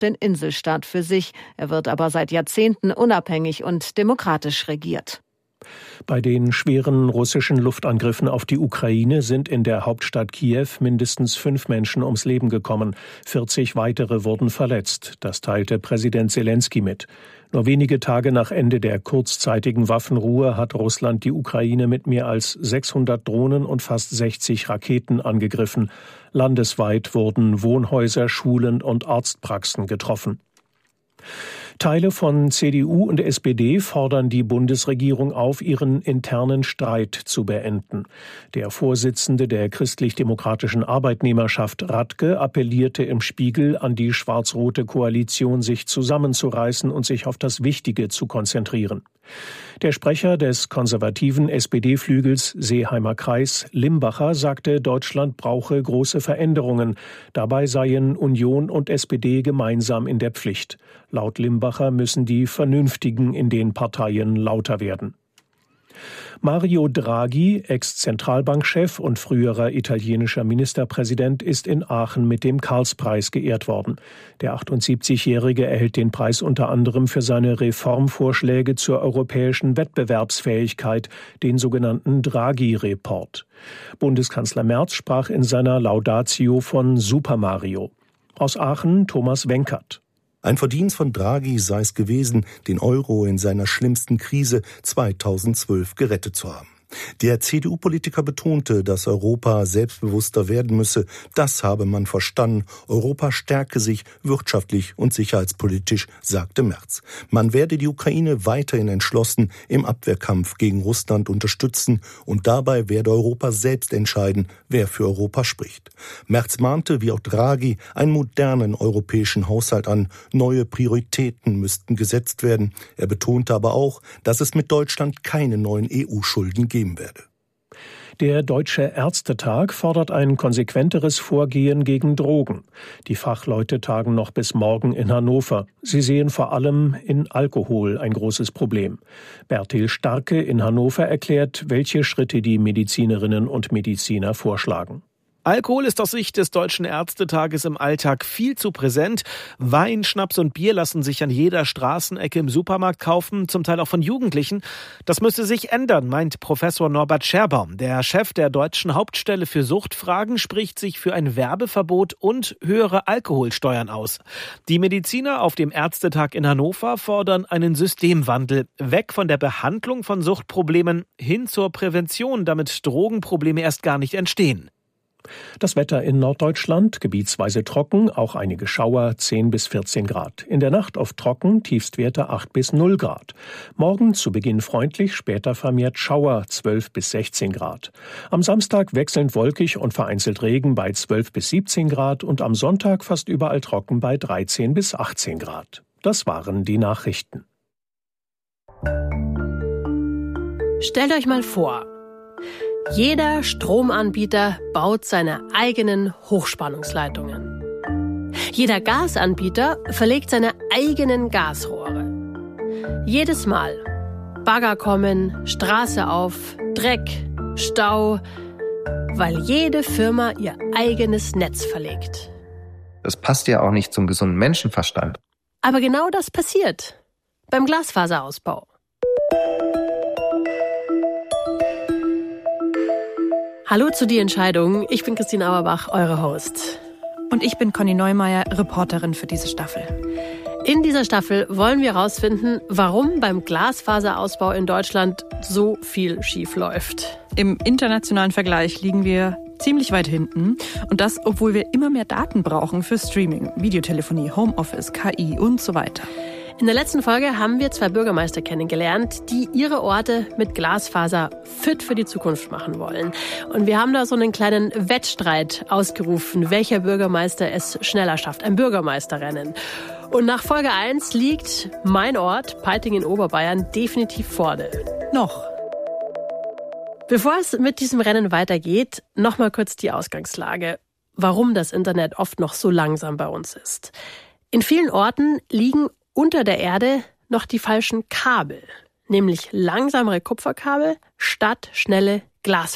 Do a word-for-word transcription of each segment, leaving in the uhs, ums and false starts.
den Inselstaat für sich. Er wird aber seit Jahrzehnten unabhängig und demokratisch regiert. Bei den schweren russischen Luftangriffen auf die Ukraine sind in der Hauptstadt Kiew mindestens fünf Menschen ums Leben gekommen. vierzig weitere wurden verletzt. Das teilte Präsident Selenskyj mit. Nur wenige Tage nach Ende der kurzzeitigen Waffenruhe hat Russland die Ukraine mit mehr als sechshundert Drohnen und fast sechzig Raketen angegriffen. Landesweit wurden Wohnhäuser, Schulen und Arztpraxen getroffen. Teile von C D U und S P D fordern die Bundesregierung auf, ihren internen Streit zu beenden. Der Vorsitzende der christlich-demokratischen Arbeitnehmerschaft Radke appellierte im Spiegel an die schwarz-rote Koalition, sich zusammenzureißen und sich auf das Wichtige zu konzentrieren. Der Sprecher des konservativen S P D-Flügels Seeheimer Kreis, Limbacher, sagte, Deutschland brauche große Veränderungen. Dabei seien Union und S P D gemeinsam in der Pflicht. Laut Limbacher müssen die Vernünftigen in den Parteien lauter werden. Mario Draghi, Ex-Zentralbankchef und früherer italienischer Ministerpräsident, ist in Aachen mit dem Karlspreis geehrt worden. Der achtundsiebzigjährige erhält den Preis unter anderem für seine Reformvorschläge zur europäischen Wettbewerbsfähigkeit, den sogenannten Draghi-Report. Bundeskanzler Merz sprach in seiner Laudatio von Super Mario. Aus Aachen Thomas Wenkert. Ein Verdienst von Draghi sei es gewesen, den Euro in seiner schlimmsten Krise zweitausendzwölf gerettet zu haben. Der C D U-Politiker betonte, dass Europa selbstbewusster werden müsse. Das habe man verstanden. Europa stärke sich wirtschaftlich und sicherheitspolitisch, sagte Merz. Man werde die Ukraine weiterhin entschlossen im Abwehrkampf gegen Russland unterstützen und dabei werde Europa selbst entscheiden, wer für Europa spricht. Merz mahnte, wie auch Draghi, einen modernen europäischen Haushalt an. Neue Prioritäten müssten gesetzt werden. Er betonte aber auch, dass es mit Deutschland keine neuen E U-Schulden geben werde. Der Deutsche Ärztetag fordert ein konsequenteres Vorgehen gegen Drogen. Die Fachleute tagen noch bis morgen in Hannover. Sie sehen vor allem in Alkohol ein großes Problem. Bertil Starke in Hannover erklärt, welche Schritte die Medizinerinnen und Mediziner vorschlagen. Alkohol ist aus Sicht des Deutschen Ärztetages im Alltag viel zu präsent. Wein, Schnaps und Bier lassen sich an jeder Straßenecke im Supermarkt kaufen, zum Teil auch von Jugendlichen. Das müsste sich ändern, meint Professor Norbert Scherbaum. Der Chef der Deutschen Hauptstelle für Suchtfragen spricht sich für ein Werbeverbot und höhere Alkoholsteuern aus. Die Mediziner auf dem Ärztetag in Hannover fordern einen Systemwandel. Weg von der Behandlung von Suchtproblemen hin zur Prävention, damit Drogenprobleme erst gar nicht entstehen. Das Wetter in Norddeutschland, gebietsweise trocken, auch einige Schauer, zehn bis vierzehn Grad. In der Nacht oft trocken, Tiefstwerte acht bis null Grad. Morgen zu Beginn freundlich, später vermehrt Schauer, zwölf bis sechzehn Grad. Am Samstag wechselnd wolkig und vereinzelt Regen bei zwölf bis siebzehn Grad und am Sonntag fast überall trocken bei dreizehn bis achtzehn Grad. Das waren die Nachrichten. Stellt euch mal vor, jeder Stromanbieter baut seine eigenen Hochspannungsleitungen. Jeder Gasanbieter verlegt seine eigenen Gasrohre. Jedes Mal Bagger kommen, Straße auf, Dreck, Stau, weil jede Firma ihr eigenes Netz verlegt. Das passt ja auch nicht zum gesunden Menschenverstand. Aber genau das passiert beim Glasfaserausbau. Hallo zu Die Entscheidung. Ich bin Christine Auerbach, eure Host. Und ich bin Conny Neumeier, Reporterin für diese Staffel. In dieser Staffel wollen wir herausfinden, warum beim Glasfaserausbau in Deutschland so viel schief läuft. Im internationalen Vergleich liegen wir ziemlich weit hinten. Und das, obwohl wir immer mehr Daten brauchen für Streaming, Videotelefonie, Homeoffice, K I und so weiter. In der letzten Folge haben wir zwei Bürgermeister kennengelernt, die ihre Orte mit Glasfaser fit für die Zukunft machen wollen. Und wir haben da so einen kleinen Wettstreit ausgerufen, welcher Bürgermeister es schneller schafft. Ein Bürgermeisterrennen. Und nach Folge eins liegt mein Ort, Peiting in Oberbayern, definitiv vorne. Noch. Bevor es mit diesem Rennen weitergeht, nochmal kurz die Ausgangslage. Warum das Internet oft noch so langsam bei uns ist. In vielen Orten liegen unter der Erde noch die falschen Kabel, nämlich langsamere Kupferkabel statt schnelle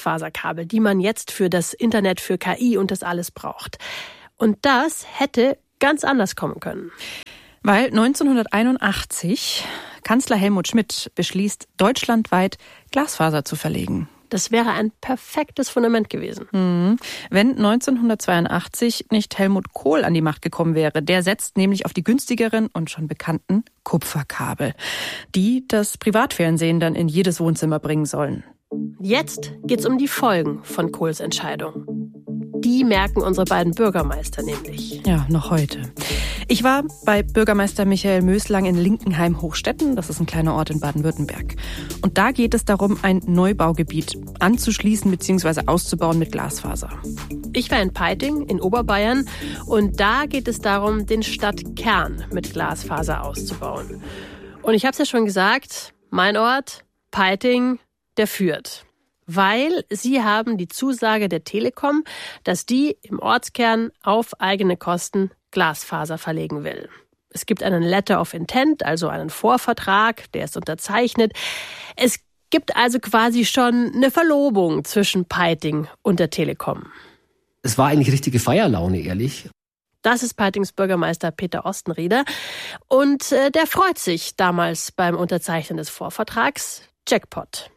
Glasfaserkabel, die man jetzt für das Internet, für K I und das alles braucht. Und das hätte ganz anders kommen können. Weil neunzehnhunderteinundachtzig Kanzler Helmut Schmidt beschließt, deutschlandweit Glasfaser zu verlegen. Das wäre ein perfektes Fundament gewesen. Mhm. Wenn neunzehnhundertzweiundachtzig nicht Helmut Kohl an die Macht gekommen wäre. Der setzt nämlich auf die günstigeren und schon bekannten Kupferkabel, die das Privatfernsehen dann in jedes Wohnzimmer bringen sollen. Jetzt geht's um die Folgen von Kohls Entscheidung. Die merken unsere beiden Bürgermeister nämlich. Ja, noch heute. Ich war bei Bürgermeister Michael Möslang in Linkenheim-Hochstetten. Das ist ein kleiner Ort in Baden-Württemberg. Und da geht es darum, ein Neubaugebiet anzuschließen bzw. auszubauen mit Glasfaser. Ich war in Peiting in Oberbayern und da geht es darum, den Stadtkern mit Glasfaser auszubauen. Und ich habe es ja schon gesagt, mein Ort, Peiting, der führt. Weil sie haben die Zusage der Telekom, dass die im Ortskern auf eigene Kosten Glasfaser verlegen will. Es gibt einen Letter of Intent, also einen Vorvertrag, der ist unterzeichnet. Es gibt also quasi schon eine Verlobung zwischen Peiting und der Telekom. Es war eigentlich richtige Feierlaune, ehrlich. Das ist Peitings Bürgermeister Peter Ostenrieder. Und äh, der freut sich damals beim Unterzeichnen des Vorvertrags. Jackpot.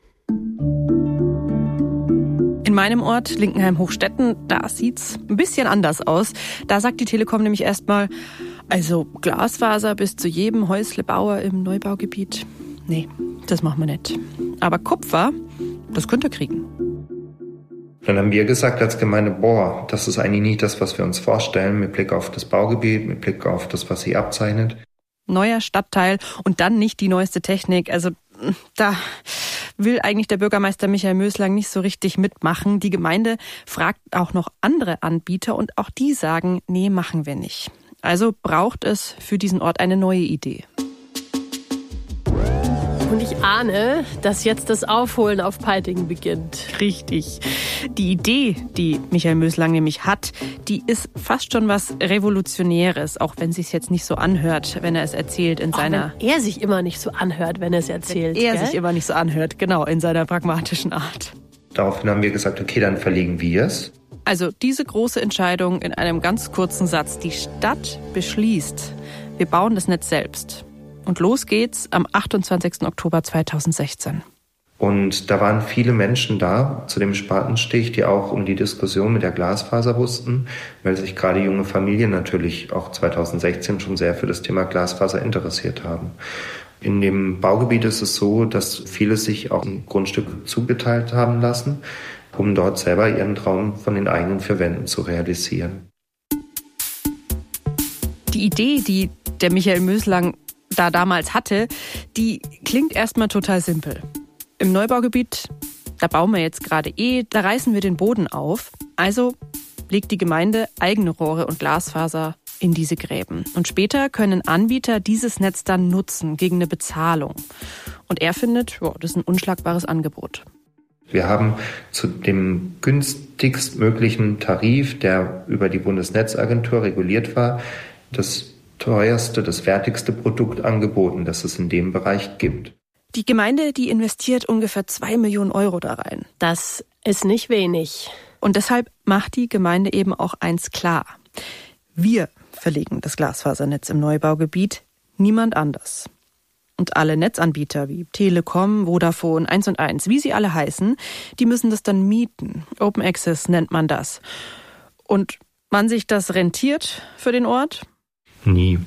In meinem Ort, Linkenheim-Hochstetten, da sieht's ein bisschen anders aus. Da sagt die Telekom nämlich erstmal, also Glasfaser bis zu jedem Häuslebauer im Neubaugebiet. Nee, das machen wir nicht. Aber Kupfer, das könnt ihr kriegen. Dann haben wir gesagt als Gemeinde, boah, das ist eigentlich nicht das, was wir uns vorstellen, mit Blick auf das Baugebiet, mit Blick auf das, was sie abzeichnet. Neuer Stadtteil und dann nicht die neueste Technik. Also da will eigentlich der Bürgermeister Michael Möslang nicht so richtig mitmachen. Die Gemeinde fragt auch noch andere Anbieter und auch die sagen, nee, machen wir nicht. Also braucht es für diesen Ort eine neue Idee. Und ich ahne, dass jetzt das Aufholen auf Peiting beginnt. Richtig. Die Idee, die Michael Möslang nämlich hat, die ist fast schon was Revolutionäres, auch wenn es sich jetzt nicht so anhört, wenn er es erzählt in auch seiner... Wenn er sich immer nicht so anhört, wenn er es erzählt. Wenn er gell? sich immer nicht so anhört, genau, in seiner pragmatischen Art. Daraufhin haben wir gesagt, okay, dann verlegen wir es. Also diese große Entscheidung in einem ganz kurzen Satz. Die Stadt beschließt, wir bauen das Netz selbst. Und los geht's am achtundzwanzigsten Oktober zweitausendsechzehn. Und da waren viele Menschen da zu dem Spatenstich, die auch um die Diskussion mit der Glasfaser wussten, weil sich gerade junge Familien natürlich auch zweitausendsechzehn schon sehr für das Thema Glasfaser interessiert haben. In dem Baugebiet ist es so, dass viele sich auch ein Grundstück zugeteilt haben lassen, um dort selber ihren Traum von den eigenen vier Wänden zu realisieren. Die Idee, die der Michael Möslang da damals hatte, die klingt erstmal total simpel. Im Neubaugebiet, da bauen wir jetzt gerade eh, da reißen wir den Boden auf. Also legt die Gemeinde eigene Rohre und Glasfaser in diese Gräben. Und später können Anbieter dieses Netz dann nutzen gegen eine Bezahlung. Und er findet, ja, das ist ein unschlagbares Angebot. Wir haben zu dem günstigstmöglichen Tarif, der über die Bundesnetzagentur reguliert war, das teuerste, das wertigste Produkt angeboten, das es in dem Bereich gibt. Die Gemeinde, die investiert ungefähr zwei Millionen Euro da rein. Das ist nicht wenig. Und deshalb macht die Gemeinde eben auch eins klar. Wir verlegen das Glasfasernetz im Neubaugebiet, niemand anders. Und alle Netzanbieter wie Telekom, Vodafone, eins und eins, wie sie alle heißen, die müssen das dann mieten. Open Access nennt man das. Und wann sich das rentiert für den Ort? Nie.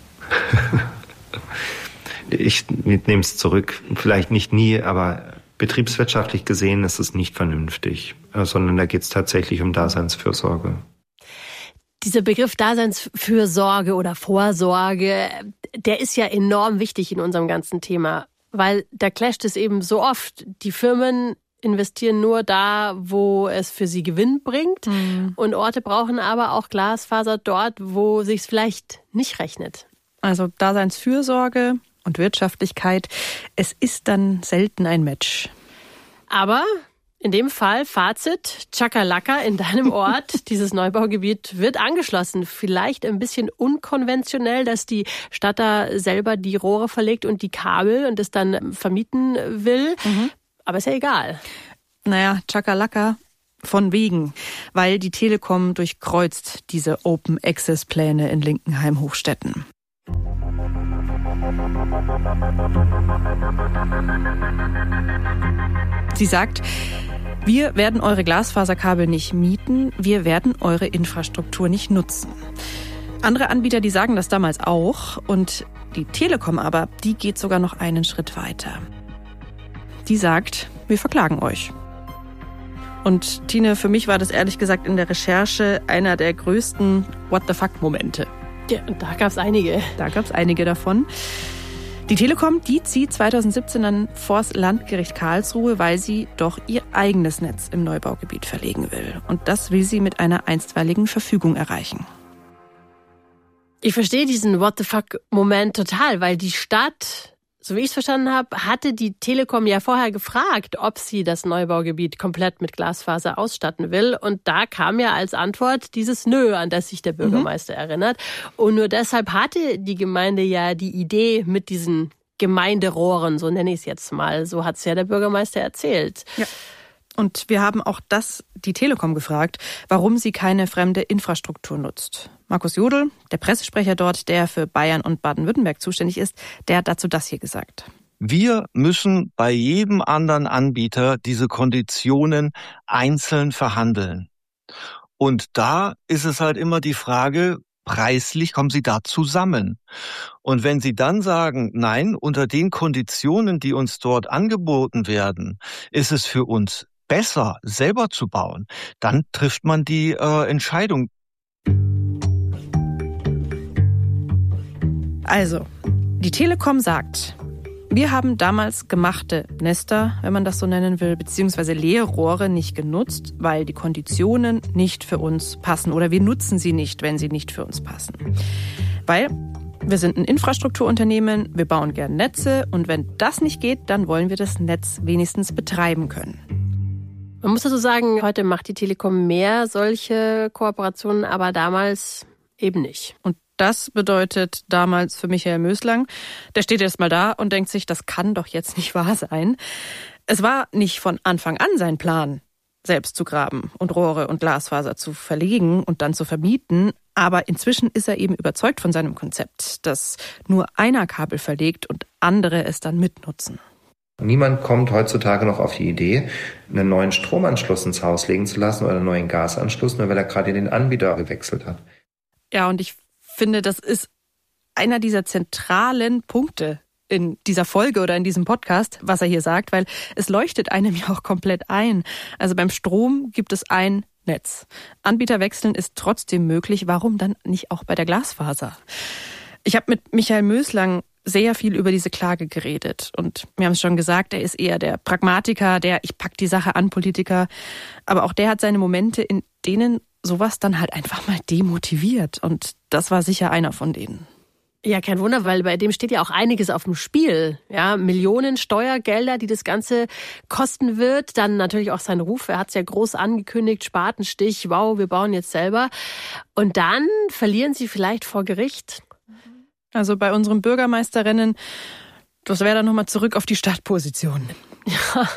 Ich nehme es zurück. Vielleicht nicht nie, aber betriebswirtschaftlich gesehen ist es nicht vernünftig, sondern da geht es tatsächlich um Daseinsfürsorge. Dieser Begriff Daseinsfürsorge oder Vorsorge, der ist ja enorm wichtig in unserem ganzen Thema, weil da clasht es eben so oft. Die Firmen investieren nur da, wo es für sie Gewinn bringt. Mhm. Und Orte brauchen aber auch Glasfaser dort, wo sich's vielleicht nicht rechnet. Also Daseinsfürsorge und Wirtschaftlichkeit, es ist dann selten ein Match. Aber in dem Fall, Fazit, Chakalaka in deinem Ort, dieses Neubaugebiet wird angeschlossen. Vielleicht ein bisschen unkonventionell, dass die Stadt da selber die Rohre verlegt und die Kabel und es dann vermieten will. Mhm. Aber ist ja egal. Naja, Chakalaka, Von wegen, weil die Telekom durchkreuzt diese Open-Access-Pläne in Linkenheim-Hochstetten. Sie sagt, wir werden eure Glasfaserkabel nicht mieten, wir werden eure Infrastruktur nicht nutzen. Andere Anbieter, die sagen das damals auch, und die Telekom aber, die geht sogar noch einen Schritt weiter. Die sagt, wir verklagen euch. Und Tine, für mich war das ehrlich gesagt in der Recherche einer der größten What-the-fuck-Momente. Ja, und da gab es einige. Da gab es einige davon. Die Telekom, die zieht zweitausendsiebzehn dann vors Landgericht Karlsruhe, weil sie doch ihr eigenes Netz im Neubaugebiet verlegen will. Und das will sie mit einer einstweiligen Verfügung erreichen. Ich verstehe diesen What-the-fuck-Moment total, weil die Stadt, so wie ich es verstanden habe, hatte die Telekom ja vorher gefragt, ob sie das Neubaugebiet komplett mit Glasfaser ausstatten will. Und da kam ja als Antwort dieses Nö, an das sich der Bürgermeister mhm. erinnert. Und nur deshalb hatte die Gemeinde ja die Idee mit diesen Gemeinderohren, so nenne ich es jetzt mal. So hat es ja der Bürgermeister erzählt. Ja. Und wir haben auch das die Telekom gefragt, warum sie keine fremde Infrastruktur nutzt. Markus Jodl, der Pressesprecher dort, der für Bayern und Baden-Württemberg zuständig ist, der hat dazu das hier gesagt. Wir müssen bei jedem anderen Anbieter diese Konditionen einzeln verhandeln. Und da ist es halt immer die Frage, preislich kommen Sie da zusammen. Und wenn Sie dann sagen, nein, unter den Konditionen, die uns dort angeboten werden, ist es für uns besser, selber zu bauen, dann trifft man die äh, Entscheidung. Also, die Telekom sagt, wir haben damals gemachte Nester, wenn man das so nennen will, beziehungsweise Leerrohre nicht genutzt, weil die Konditionen nicht für uns passen oder wir nutzen sie nicht, wenn sie nicht für uns passen. Weil wir sind ein Infrastrukturunternehmen, wir bauen gern Netze und wenn das nicht geht, dann wollen wir das Netz wenigstens betreiben können. Man muss also sagen, heute macht die Telekom mehr solche Kooperationen, aber damals eben nicht. Und das bedeutet damals für Michael Möslang, der steht erst mal da und denkt sich, das kann doch jetzt nicht wahr sein. Es war nicht von Anfang an sein Plan, selbst zu graben und Rohre und Glasfaser zu verlegen und dann zu vermieten. Aber inzwischen ist er eben überzeugt von seinem Konzept, dass nur einer Kabel verlegt und andere es dann mitnutzen. Niemand kommt heutzutage noch auf die Idee, einen neuen Stromanschluss ins Haus legen zu lassen oder einen neuen Gasanschluss, nur weil er gerade den Anbieter gewechselt hat. Ja, und ich finde, das ist einer dieser zentralen Punkte in dieser Folge oder in diesem Podcast, was er hier sagt, weil es leuchtet einem ja auch komplett ein. Also beim Strom gibt es ein Netz. Anbieter wechseln ist trotzdem möglich. Warum dann nicht auch bei der Glasfaser? Ich habe mit Michael Möslang sehr viel über diese Klage geredet. Und wir haben es schon gesagt, er ist eher der Pragmatiker, der ich pack die Sache an Politiker. Aber auch der hat seine Momente, in denen sowas dann halt einfach mal demotiviert. Und das war sicher einer von denen. Ja, kein Wunder, weil bei dem steht ja auch einiges auf dem Spiel. Ja, Millionen Steuergelder, die das Ganze kosten wird. Dann natürlich auch sein Ruf. Er hat es ja groß angekündigt, Spatenstich, wow, wir bauen jetzt selber. Und dann verlieren sie vielleicht vor Gericht. Also bei unserem Bürgermeisterrennen, das wäre dann nochmal zurück auf die Startposition. Ja.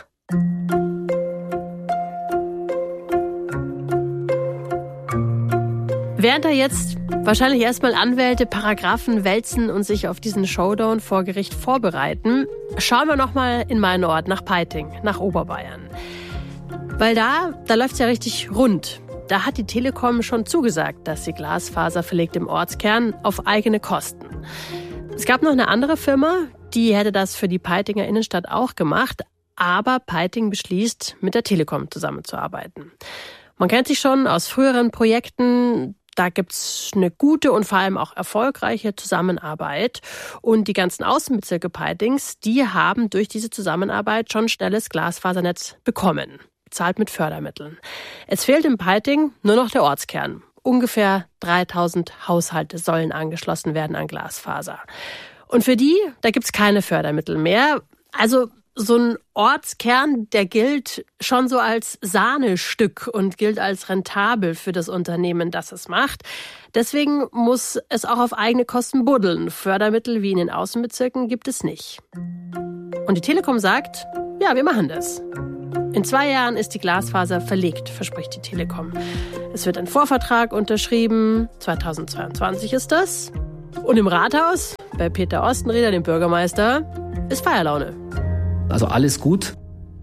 Während da jetzt wahrscheinlich erstmal Anwälte Paragraphen wälzen und sich auf diesen Showdown vor Gericht vorbereiten, schauen wir nochmal in meinen Ort, nach Peiting, nach Oberbayern. Weil da, da läuft's ja richtig rund. Da hat die Telekom schon zugesagt, dass sie Glasfaser verlegt im Ortskern auf eigene Kosten. Es gab noch eine andere Firma, die hätte das für die Peitinger Innenstadt auch gemacht, aber Peiting beschließt, mit der Telekom zusammenzuarbeiten. Man kennt sich schon aus früheren Projekten. Da gibt's eine gute und vor allem auch erfolgreiche Zusammenarbeit. Und die ganzen Außenbezirke Peitings, die haben durch diese Zusammenarbeit schon schnelles Glasfasernetz bekommen. Bezahlt mit Fördermitteln. Es fehlt im Peiting nur noch der Ortskern. Ungefähr dreitausend Haushalte sollen angeschlossen werden an Glasfaser. Und für die, da gibt's keine Fördermittel mehr. Also so ein Ortskern, der gilt schon so als Sahnestück und gilt als rentabel für das Unternehmen, das es macht. Deswegen muss es auch auf eigene Kosten buddeln. Fördermittel wie in den Außenbezirken gibt es nicht. Und die Telekom sagt, ja, wir machen das. In zwei Jahren ist die Glasfaser verlegt, verspricht die Telekom. Es wird ein Vorvertrag unterschrieben, zweitausendzweiundzwanzig ist das. Und im Rathaus, bei Peter Ostenrieder, dem Bürgermeister, ist Feierlaune. Also alles gut.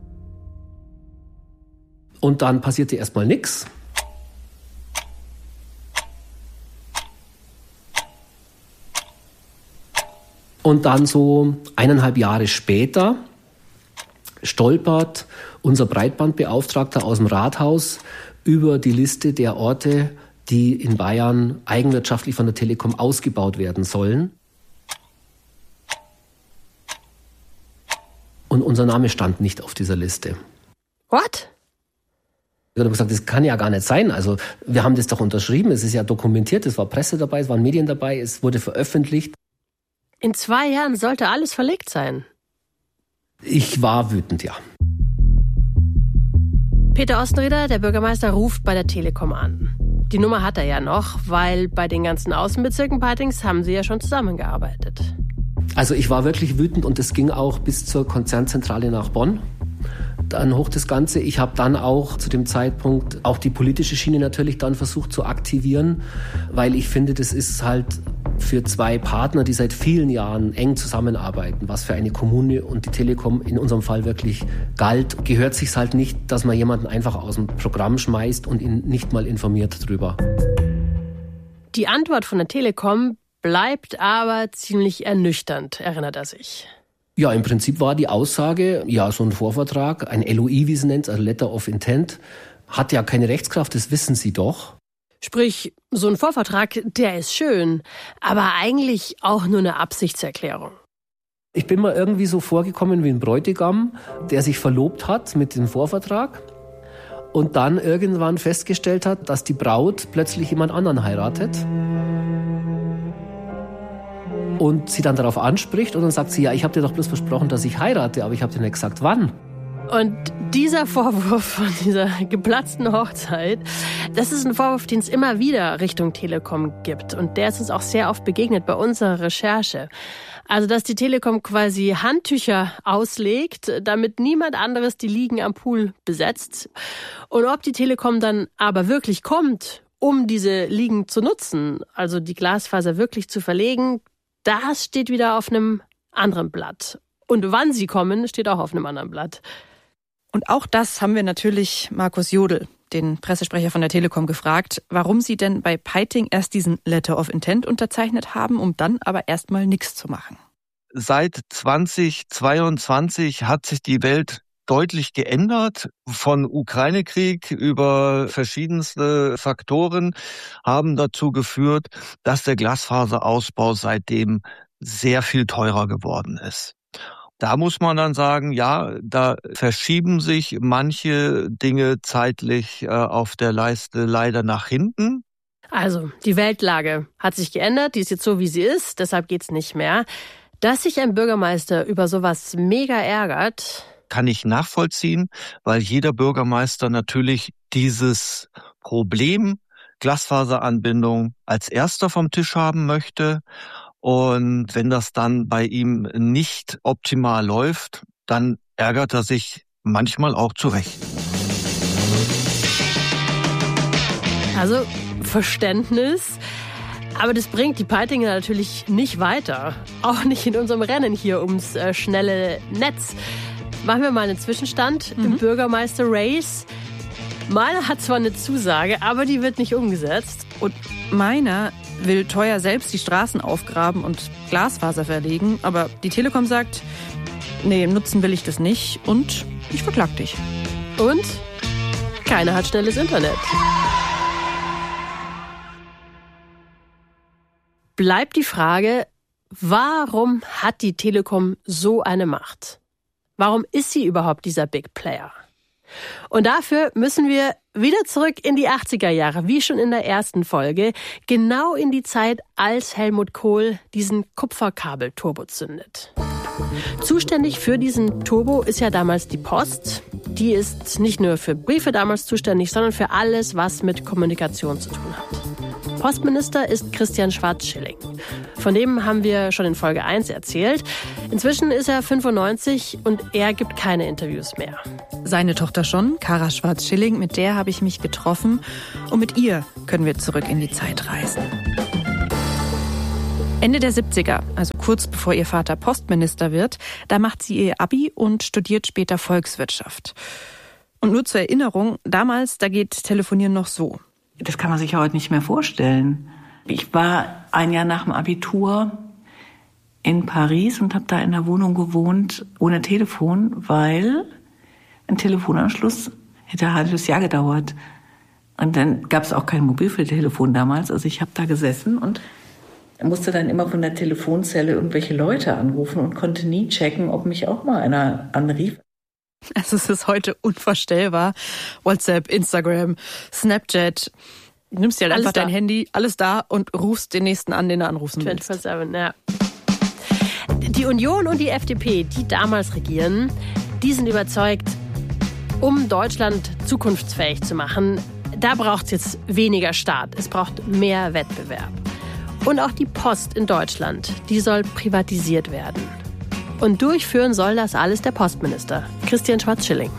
Und dann passierte erstmal nichts. Und dann so eineinhalb Jahre später stolpert unser Breitbandbeauftragter aus dem Rathaus über die Liste der Orte, die in Bayern eigenwirtschaftlich von der Telekom ausgebaut werden sollen. Und unser Name stand nicht auf dieser Liste. What? Ich habe gesagt, das kann ja gar nicht sein. Also wir haben das doch unterschrieben, es ist ja dokumentiert, es war Presse dabei, es waren Medien dabei, es wurde veröffentlicht. In zwei Jahren sollte alles verlegt sein. Ich war wütend, ja. Peter Ostenrieder, der Bürgermeister, ruft bei der Telekom an. Die Nummer hat er ja noch, weil bei den ganzen Außenbezirken Peitings haben sie ja schon zusammengearbeitet. Also ich war wirklich wütend und es ging auch bis zur Konzernzentrale nach Bonn. Dann hoch das Ganze. Ich habe dann auch zu dem Zeitpunkt auch die politische Schiene natürlich dann versucht zu aktivieren, weil ich finde, das ist halt für zwei Partner, die seit vielen Jahren eng zusammenarbeiten, was für eine Kommune und die Telekom in unserem Fall wirklich galt, gehört sich's halt nicht, dass man jemanden einfach aus dem Programm schmeißt und ihn nicht mal informiert drüber. Die Antwort von der Telekom bleibt aber ziemlich ernüchternd, erinnert er sich. Ja, im Prinzip war die Aussage, ja, so ein Vorvertrag, ein L O I, wie sie nennt, also Letter of Intent, hat ja keine Rechtskraft, das wissen Sie doch. Sprich, so ein Vorvertrag, der ist schön, aber eigentlich auch nur eine Absichtserklärung. Ich bin mal irgendwie so vorgekommen wie ein Bräutigam, der sich verlobt hat mit dem Vorvertrag und dann irgendwann festgestellt hat, dass die Braut plötzlich jemand anderen heiratet. Und sie dann darauf anspricht und dann sagt sie, ja, ich habe dir doch bloß versprochen, dass ich heirate, aber ich habe dir nicht gesagt, wann. Und dieser Vorwurf von dieser geplatzten Hochzeit, das ist ein Vorwurf, den es immer wieder Richtung Telekom gibt. Und der ist uns auch sehr oft begegnet bei unserer Recherche. Also, dass die Telekom quasi Handtücher auslegt, damit niemand anderes die Liegen am Pool besetzt. Und ob die Telekom dann aber wirklich kommt, um diese Liegen zu nutzen, also die Glasfaser wirklich zu verlegen, das steht wieder auf einem anderen Blatt. Und wann sie kommen, steht auch auf einem anderen Blatt. Und auch das haben wir natürlich Markus Jodl, den Pressesprecher von der Telekom, gefragt, warum sie denn bei Peiting erst diesen Letter of Intent unterzeichnet haben, um dann aber erstmal nichts zu machen. Seit zweitausendzweiundzwanzig hat sich die Welt deutlich geändert. Von Ukraine-Krieg über verschiedenste Faktoren haben dazu geführt, dass der Glasfaserausbau seitdem sehr viel teurer geworden ist. Da muss man dann sagen, ja, da verschieben sich manche Dinge zeitlich äh, auf der Leiste leider nach hinten. Also, die Weltlage hat sich geändert, die ist jetzt so, wie sie ist, deshalb geht's nicht mehr. Dass sich ein Bürgermeister über sowas mega ärgert, kann ich nachvollziehen, weil jeder Bürgermeister natürlich dieses Problem Glasfaseranbindung als erster vom Tisch haben möchte. Und wenn das dann bei ihm nicht optimal läuft, dann ärgert er sich manchmal auch zu Recht. Also Verständnis. Aber das bringt die Peitinger natürlich nicht weiter. Auch nicht in unserem Rennen hier ums äh, schnelle Netz. Machen wir mal einen Zwischenstand mhm. im Bürgermeister-Race. Meiner hat zwar eine Zusage, aber die wird nicht umgesetzt. Und meiner will teuer selbst die Straßen aufgraben und Glasfaser verlegen. Aber die Telekom sagt, nee, nutzen will ich das nicht und ich verklag dich. Und keiner hat schnelles Internet. Bleibt die Frage, warum hat die Telekom so eine Macht? Warum ist sie überhaupt dieser Big Player? Und dafür müssen wir wieder zurück in die achtziger Jahre, wie schon in der ersten Folge, genau in die Zeit, als Helmut Kohl diesen Kupferkabelturbo zündet. Zuständig für diesen Turbo ist ja damals die Post. Die ist nicht nur für Briefe damals zuständig, sondern für alles, was mit Kommunikation zu tun hat. Postminister ist Christian Schwarz-Schilling. Von dem haben wir schon in Folge eins erzählt. Inzwischen ist er fünfundneunzig und er gibt keine Interviews mehr. seine Tochter schon, Kara Schwarz-Schilling, mit der habe ich mich getroffen. Und mit ihr können wir zurück in die Zeit reisen. Ende der siebziger, also kurz bevor ihr Vater Postminister wird, da macht sie ihr Abi und studiert später Volkswirtschaft. Und nur zur Erinnerung, damals, da geht Telefonieren noch so. Das kann man sich heute nicht mehr vorstellen. Ich war ein Jahr nach dem Abitur in Paris und habe da in einer Wohnung gewohnt ohne Telefon, weil ein Telefonanschluss hätte ein halbes Jahr gedauert. Und dann gab es auch kein Mobiltelefon damals. Also ich habe da gesessen und musste dann immer von der Telefonzelle irgendwelche Leute anrufen und konnte nie checken, ob mich auch mal einer anrief. Also es ist heute unvorstellbar. WhatsApp, Instagram, Snapchat. Du nimmst dir halt einfach dein Handy, alles da und rufst den nächsten an, den du anrufen willst. vierundzwanzig sieben, ja. Die Union und die F D P, die damals regieren, die sind überzeugt, um Deutschland zukunftsfähig zu machen, da braucht es jetzt weniger Staat. Es braucht mehr Wettbewerb. Und auch die Post in Deutschland, die soll privatisiert werden. Und durchführen soll das alles der Postminister, Christian Schwarz-Schilling.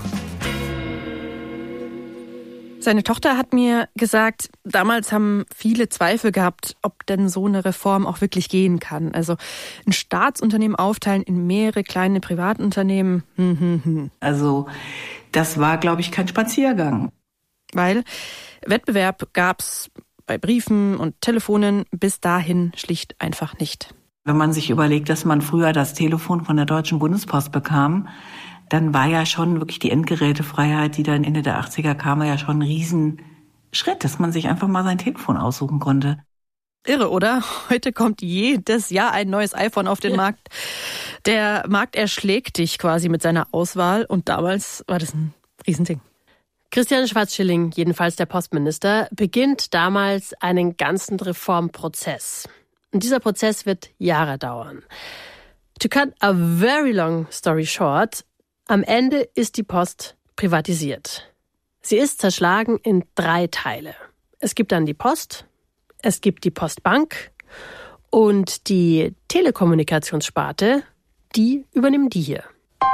Seine Tochter hat mir gesagt, damals haben viele Zweifel gehabt, ob denn so eine Reform auch wirklich gehen kann. Also ein Staatsunternehmen aufteilen in mehrere kleine Privatunternehmen. Hm, hm, hm. Also das war, glaube ich, kein Spaziergang. Weil Wettbewerb gab's bei Briefen und Telefonen bis dahin schlicht einfach nicht. Wenn man sich überlegt, dass man früher das Telefon von der Deutschen Bundespost bekam, dann war ja schon wirklich die Endgerätefreiheit, die dann Ende der achtziger kam, ja schon ein Riesenschritt, dass man sich einfach mal sein Telefon aussuchen konnte. Irre, oder? Heute kommt jedes Jahr ein neues iPhone auf den ja. Markt. Der Markt erschlägt dich quasi mit seiner Auswahl und damals war das ein Riesending. Christian Schwarz-Schilling, jedenfalls der Postminister, beginnt damals einen ganzen Reformprozess. Und dieser Prozess wird Jahre dauern. To cut a very long story short, am Ende ist die Post privatisiert. Sie ist zerschlagen in drei Teile. Es gibt dann die Post, es gibt die Postbank und die Telekommunikationssparte, die übernimmt die hier.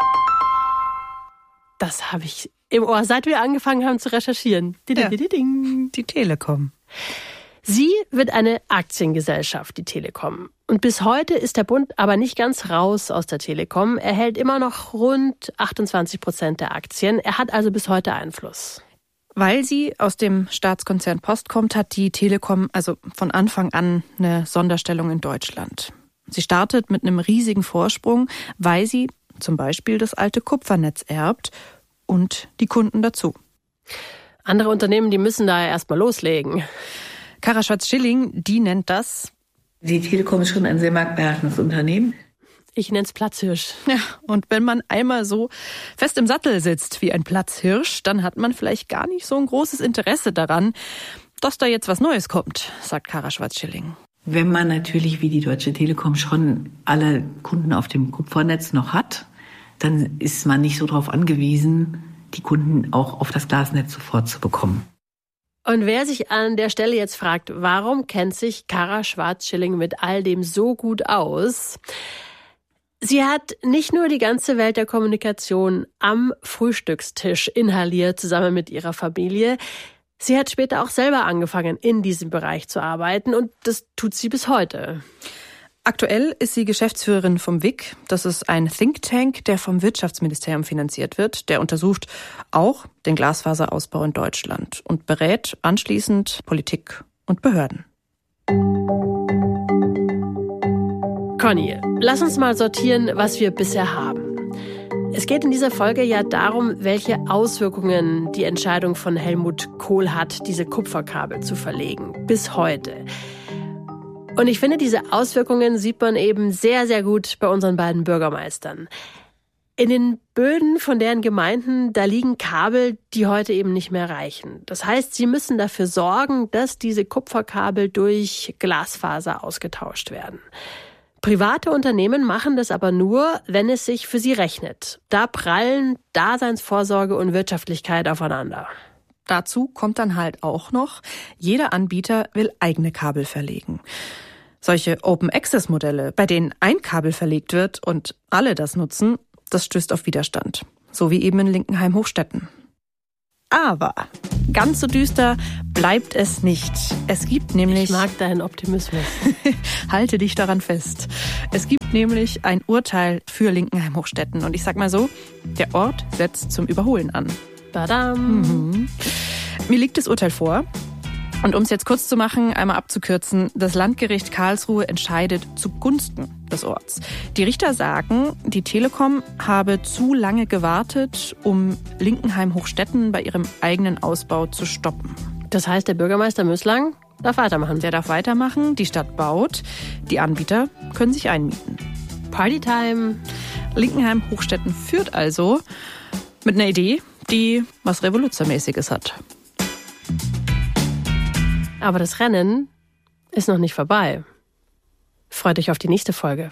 Das habe ich im Ohr, seit wir angefangen haben zu recherchieren. Ja, die Telekom. Sie wird eine Aktiengesellschaft, die Telekom. Und bis heute ist der Bund aber nicht ganz raus aus der Telekom. Er hält immer noch rund achtundzwanzig Prozent der Aktien. Er hat also bis heute Einfluss. Weil sie aus dem Staatskonzern Post kommt, hat die Telekom also von Anfang an eine Sonderstellung in Deutschland. Sie startet mit einem riesigen Vorsprung, weil sie zum Beispiel das alte Kupfernetz erbt und die Kunden dazu. Andere Unternehmen, die müssen da ja erstmal loslegen. Kara Schwarz-Schilling, die nennt das: Die Telekom ist schon ein sehr marktbeherrschendes Unternehmen. Ich nenne es Platzhirsch. Ja, und wenn man einmal so fest im Sattel sitzt wie ein Platzhirsch, dann hat man vielleicht gar nicht so ein großes Interesse daran, dass da jetzt was Neues kommt, sagt Kara Schwarz-Schilling. Wenn man natürlich wie die Deutsche Telekom schon alle Kunden auf dem Kupfernetz noch hat, dann ist man nicht so darauf angewiesen, die Kunden auch auf das Glasnetz sofort zu bekommen. Und wer sich an der Stelle jetzt fragt, warum kennt sich Kara Schwarz-Schilling mit all dem so gut aus? Sie hat nicht nur die ganze Welt der Kommunikation am Frühstückstisch inhaliert, zusammen mit ihrer Familie. Sie hat später auch selber angefangen, in diesem Bereich zu arbeiten, und das tut sie bis heute. Aktuell ist sie Geschäftsführerin vom W I C. Das ist ein Think Tank, der vom Wirtschaftsministerium finanziert wird. Der untersucht auch den Glasfaserausbau in Deutschland und berät anschließend Politik und Behörden. Conny, lass uns mal sortieren, was wir bisher haben. Es geht in dieser Folge ja darum, welche Auswirkungen die Entscheidung von Helmut Kohl hat, diese Kupferkabel zu verlegen, bis heute. Und ich finde, diese Auswirkungen sieht man eben sehr, sehr gut bei unseren beiden Bürgermeistern. In den Böden von deren Gemeinden, da liegen Kabel, die heute eben nicht mehr reichen. Das heißt, sie müssen dafür sorgen, dass diese Kupferkabel durch Glasfaser ausgetauscht werden. Private Unternehmen machen das aber nur, wenn es sich für sie rechnet. Da prallen Daseinsvorsorge und Wirtschaftlichkeit aufeinander. Dazu kommt dann halt auch noch, jeder Anbieter will eigene Kabel verlegen. Solche Open-Access-Modelle, bei denen ein Kabel verlegt wird und alle das nutzen, das stößt auf Widerstand. so wie eben in Linkenheim-Hochstetten. Aber ganz so düster bleibt es nicht. Es gibt nämlich... Ich mag deinen Optimismus. Halte dich daran fest. Es gibt nämlich ein Urteil für Linkenheim-Hochstetten. Und ich sag mal so, der Ort setzt zum Überholen an. Badam. Mhm. Mir liegt das Urteil vor. Und um es jetzt kurz zu machen, einmal abzukürzen, das Landgericht Karlsruhe entscheidet zugunsten des Orts. Die Richter sagen, die Telekom habe zu lange gewartet, um Linkenheim-Hochstetten bei ihrem eigenen Ausbau zu stoppen. Das heißt, der Bürgermeister Müßlang darf weitermachen. Der darf weitermachen, die Stadt baut, die Anbieter können sich einmieten. Partytime. Linkenheim-Hochstetten führt also mit einer Idee, die was Revolutionmäßiges hat. Aber das Rennen ist noch nicht vorbei. Freut euch auf die nächste Folge.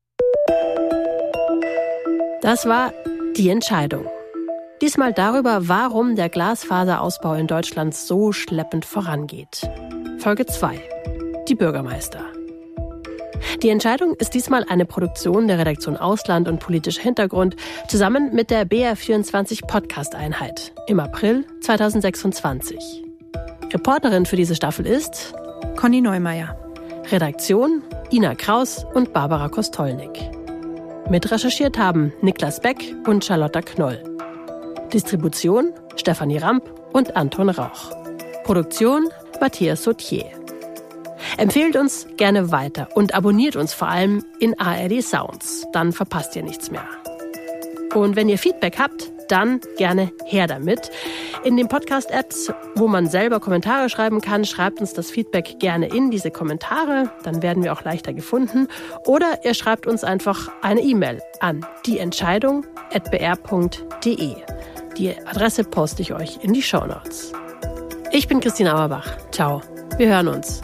Das war Die Entscheidung. Diesmal darüber, warum der Glasfaserausbau in Deutschland so schleppend vorangeht. Folge zwei. Die Bürgermeister. Die Entscheidung ist diesmal eine Produktion der Redaktion Ausland und politischer Hintergrund zusammen mit der B R vierundzwanzig Podcast-Einheit im April zweitausendsechsundzwanzig. Reporterin für diese Staffel ist Conny Neumeier. Redaktion Ina Kraus und Barbara Kostolnik. Mitrecherchiert haben Niklas Beck und Charlotta Knoll. Distribution Stefanie Ramp und Anton Rauch. Produktion Matthias Sautier. Empfehlt uns gerne weiter und abonniert uns vor allem in A R D Sounds. Dann verpasst ihr nichts mehr. Und wenn ihr Feedback habt, dann gerne her damit. In den Podcast-Apps, wo man selber Kommentare schreiben kann, schreibt uns das Feedback gerne in diese Kommentare. Dann werden wir auch leichter gefunden. Oder ihr schreibt uns einfach eine E-Mail an dieentscheidung at b r punkt d e. Die Adresse poste ich euch in die Shownotes. Ich bin Christine Auerbach. Ciao. Wir hören uns.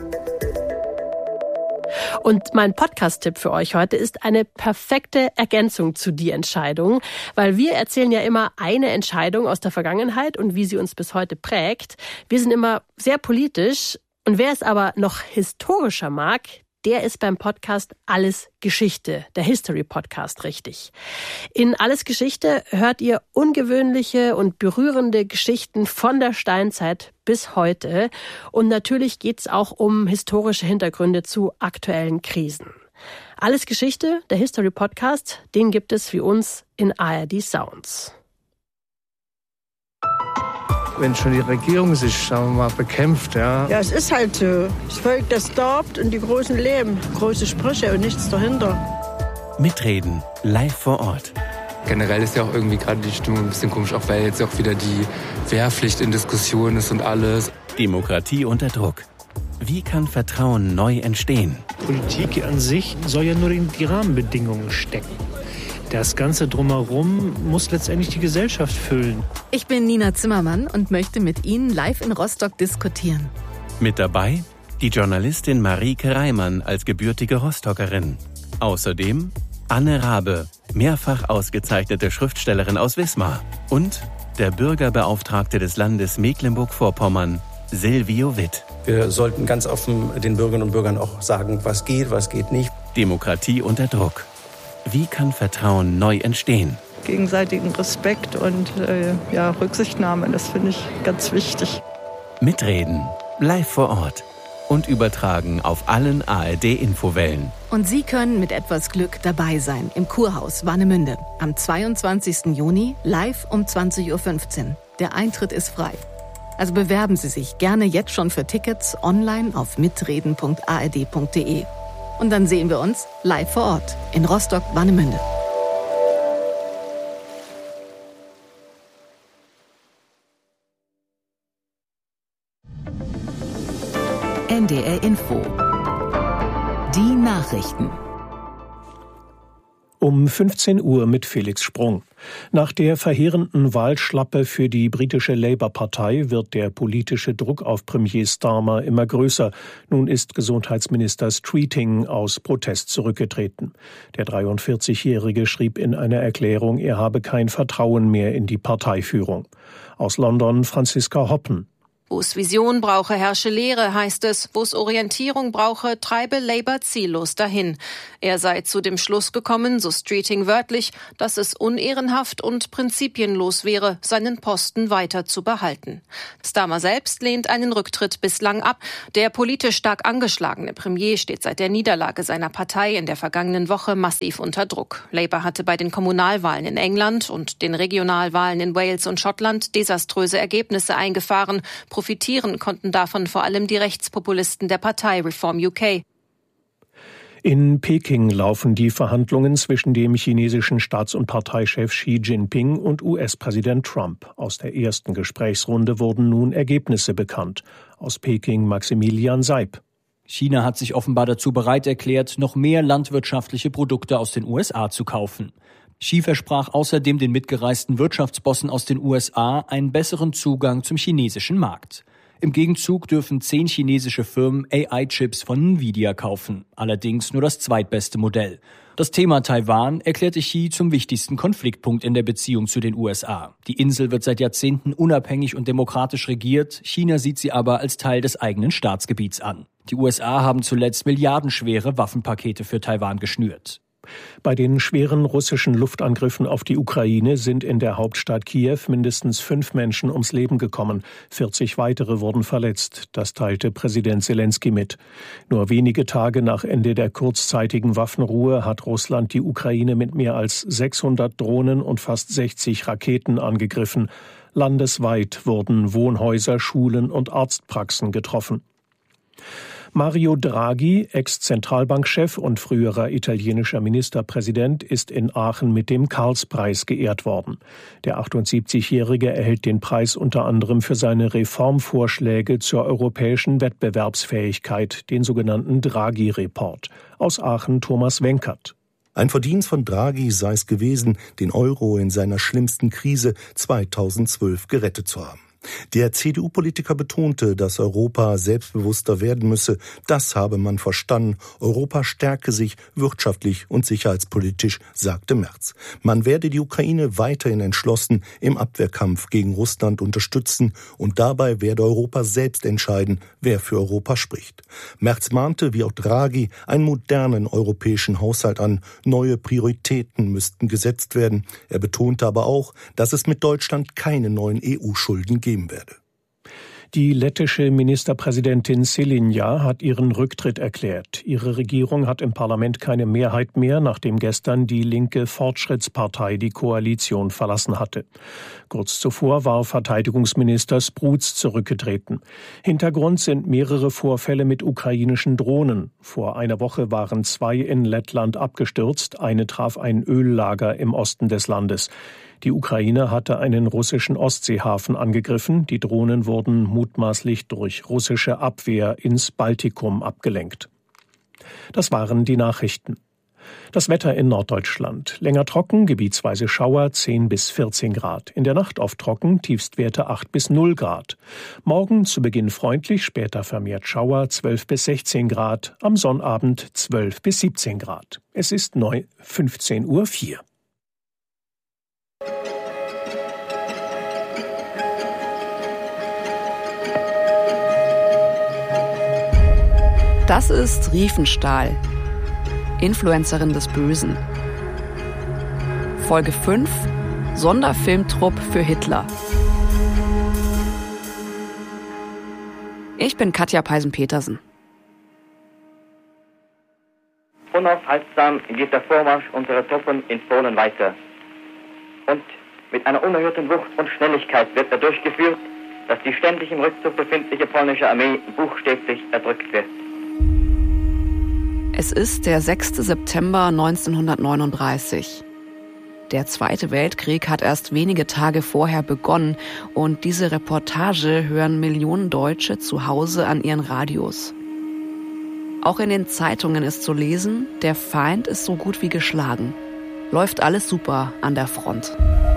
Und mein Podcast-Tipp für euch heute ist eine perfekte Ergänzung zu Die Entscheidung, weil wir erzählen ja immer eine Entscheidung aus der Vergangenheit und wie sie uns bis heute prägt. Wir sind immer sehr politisch und wer es aber noch historischer mag, der ist beim Podcast Alles Geschichte, der History-Podcast, richtig. In Alles Geschichte hört ihr ungewöhnliche und berührende Geschichten von der Steinzeit bis heute. Und natürlich geht es auch um historische Hintergründe zu aktuellen Krisen. Alles Geschichte, der History-Podcast, den gibt es wie uns in A R D Sounds. Wenn schon die Regierung sich, sagen wir mal, bekämpft, ja. Ja, es ist halt so. Das Volk, das darbt und die Großen leben. Große Sprüche und nichts dahinter. Mitreden, live vor Ort. Generell ist ja auch irgendwie gerade die Stimmung ein bisschen komisch, auch weil jetzt auch wieder die Wehrpflicht in Diskussion ist und alles. Demokratie unter Druck. Wie kann Vertrauen neu entstehen? Politik an sich soll ja nur in die Rahmenbedingungen stecken. Das Ganze drumherum muss letztendlich die Gesellschaft füllen. Ich bin Nina Zimmermann und möchte mit Ihnen live in Rostock diskutieren. Mit dabei die Journalistin Marieke Reimann als gebürtige Rostockerin. Außerdem Anne Rabe, mehrfach ausgezeichnete Schriftstellerin aus Wismar. Und der Bürgerbeauftragte des Landes Mecklenburg-Vorpommern, Silvio Witt. Wir sollten ganz offen den Bürgerinnen und Bürgern auch sagen, was geht, was geht nicht. Demokratie unter Druck. Wie kann Vertrauen neu entstehen? Gegenseitigen Respekt und äh, ja, Rücksichtnahme, das finde ich ganz wichtig. Mitreden, live vor Ort und übertragen auf allen A R D-Infowellen. Und Sie können mit etwas Glück dabei sein im Kurhaus Warnemünde am zweiundzwanzigsten Juni live um zwanzig Uhr fünfzehn. Der Eintritt ist frei. Also bewerben Sie sich gerne jetzt schon für Tickets online auf mitreden punkt a r d punkt d e. Und dann sehen wir uns live vor Ort in Rostock-Warnemünde. N D R Info. Die Nachrichten. Um fünfzehn Uhr mit Felix Sprung. Nach der verheerenden Wahlschlappe für die britische Labour-Partei wird der politische Druck auf Premier Starmer immer größer. Nun ist Gesundheitsminister Streeting aus Protest zurückgetreten. Der dreiundvierzigjährige schrieb in einer Erklärung, er habe kein Vertrauen mehr in die Parteiführung. Aus London Franziska Hoppen. Wo es Vision brauche, herrsche Leere, heißt es. Wo es Orientierung brauche, treibe Labour ziellos dahin. Er sei zu dem Schluss gekommen, so Streeting wörtlich, dass es unehrenhaft und prinzipienlos wäre, seinen Posten weiter zu behalten. Starmer selbst lehnt einen Rücktritt bislang ab. Der politisch stark angeschlagene Premier steht seit der Niederlage seiner Partei in der vergangenen Woche massiv unter Druck. Labour hatte bei den Kommunalwahlen in England und den Regionalwahlen in Wales und Schottland desaströse Ergebnisse eingefahren. Profitieren konnten davon vor allem die Rechtspopulisten der Partei Reform U K. In Peking laufen die Verhandlungen zwischen dem chinesischen Staats- und Parteichef Xi Jinping und U S-Präsident Trump. Aus der ersten Gesprächsrunde wurden nun Ergebnisse bekannt. Aus Peking Maximilian Seib. China hat sich offenbar dazu bereit erklärt, noch mehr landwirtschaftliche Produkte aus den U S A zu kaufen. Xi versprach außerdem den mitgereisten Wirtschaftsbossen aus den U S A einen besseren Zugang zum chinesischen Markt. Im Gegenzug dürfen zehn chinesische Firmen A I-Chips von Nvidia kaufen, allerdings nur das zweitbeste Modell. Das Thema Taiwan erklärte Xi zum wichtigsten Konfliktpunkt in der Beziehung zu den U S A. Die Insel wird seit Jahrzehnten unabhängig und demokratisch regiert, China sieht sie aber als Teil des eigenen Staatsgebiets an. Die U S A haben zuletzt milliardenschwere Waffenpakete für Taiwan geschnürt. Bei den schweren russischen Luftangriffen auf die Ukraine sind in der Hauptstadt Kiew mindestens fünf Menschen ums Leben gekommen. vierzig weitere wurden verletzt. Das teilte Präsident Selenskyj mit. Nur wenige Tage nach Ende der kurzzeitigen Waffenruhe hat Russland die Ukraine mit mehr als sechshundert Drohnen und fast sechzig Raketen angegriffen. Landesweit wurden Wohnhäuser, Schulen und Arztpraxen getroffen. Mario Draghi, Ex-Zentralbankchef und früherer italienischer Ministerpräsident, ist in Aachen mit dem Karlspreis geehrt worden. Der achtundsiebzigjährige erhält den Preis unter anderem für seine Reformvorschläge zur europäischen Wettbewerbsfähigkeit, den sogenannten Draghi-Report. Aus Aachen Thomas Wenkert. Ein Verdienst von Draghi sei es gewesen, den Euro in seiner schlimmsten Krise zweitausendzwölf gerettet zu haben. Der C D U-Politiker betonte, dass Europa selbstbewusster werden müsse. Das habe man verstanden. Europa stärke sich wirtschaftlich und sicherheitspolitisch, sagte Merz. Man werde die Ukraine weiterhin entschlossen im Abwehrkampf gegen Russland unterstützen und dabei werde Europa selbst entscheiden, wer für Europa spricht. Merz mahnte, wie auch Draghi, einen modernen europäischen Haushalt an. Neue Prioritäten müssten gesetzt werden. Er betonte aber auch, dass es mit Deutschland keine neuen E U-Schulden geben werde. Die lettische Ministerpräsidentin Šiliniņa hat ihren Rücktritt erklärt. Ihre Regierung hat im Parlament keine Mehrheit mehr, nachdem gestern die linke Fortschrittspartei die Koalition verlassen hatte. Kurz zuvor war Verteidigungsminister Spruds zurückgetreten. Hintergrund sind mehrere Vorfälle mit ukrainischen Drohnen. Vor einer Woche waren zwei in Lettland abgestürzt, eine traf ein Öllager im Osten des Landes. Die Ukraine hatte einen russischen Ostseehafen angegriffen. Die Drohnen wurden mutmaßlich durch russische Abwehr ins Baltikum abgelenkt. Das waren die Nachrichten. Das Wetter in Norddeutschland. Länger trocken, gebietsweise Schauer, zehn bis vierzehn Grad. In der Nacht oft trocken, Tiefstwerte acht bis null Grad. Morgen zu Beginn freundlich, später vermehrt Schauer, zwölf bis sechzehn Grad. Am Sonnabend zwölf bis siebzehn Grad. Es ist fünfzehn Uhr vier. Das ist Riefenstahl, Influencerin des Bösen. Folge fünf, Sonderfilmtrupp für Hitler. Ich bin Katja Peisen-Petersen. Unaufhaltsam geht der Vormarsch unserer Truppen in Polen weiter. Und mit einer unerhörten Wucht und Schnelligkeit wird er durchgeführt, dass die ständig im Rückzug befindliche polnische Armee buchstäblich erdrückt wird. Es ist der sechster September neunzehnhundertneununddreißig. Der Zweite Weltkrieg hat erst wenige Tage vorher begonnen und diese Reportage hören Millionen Deutsche zu Hause an ihren Radios. Auch in den Zeitungen ist zu lesen, der Feind ist so gut wie geschlagen. Läuft alles super an der Front.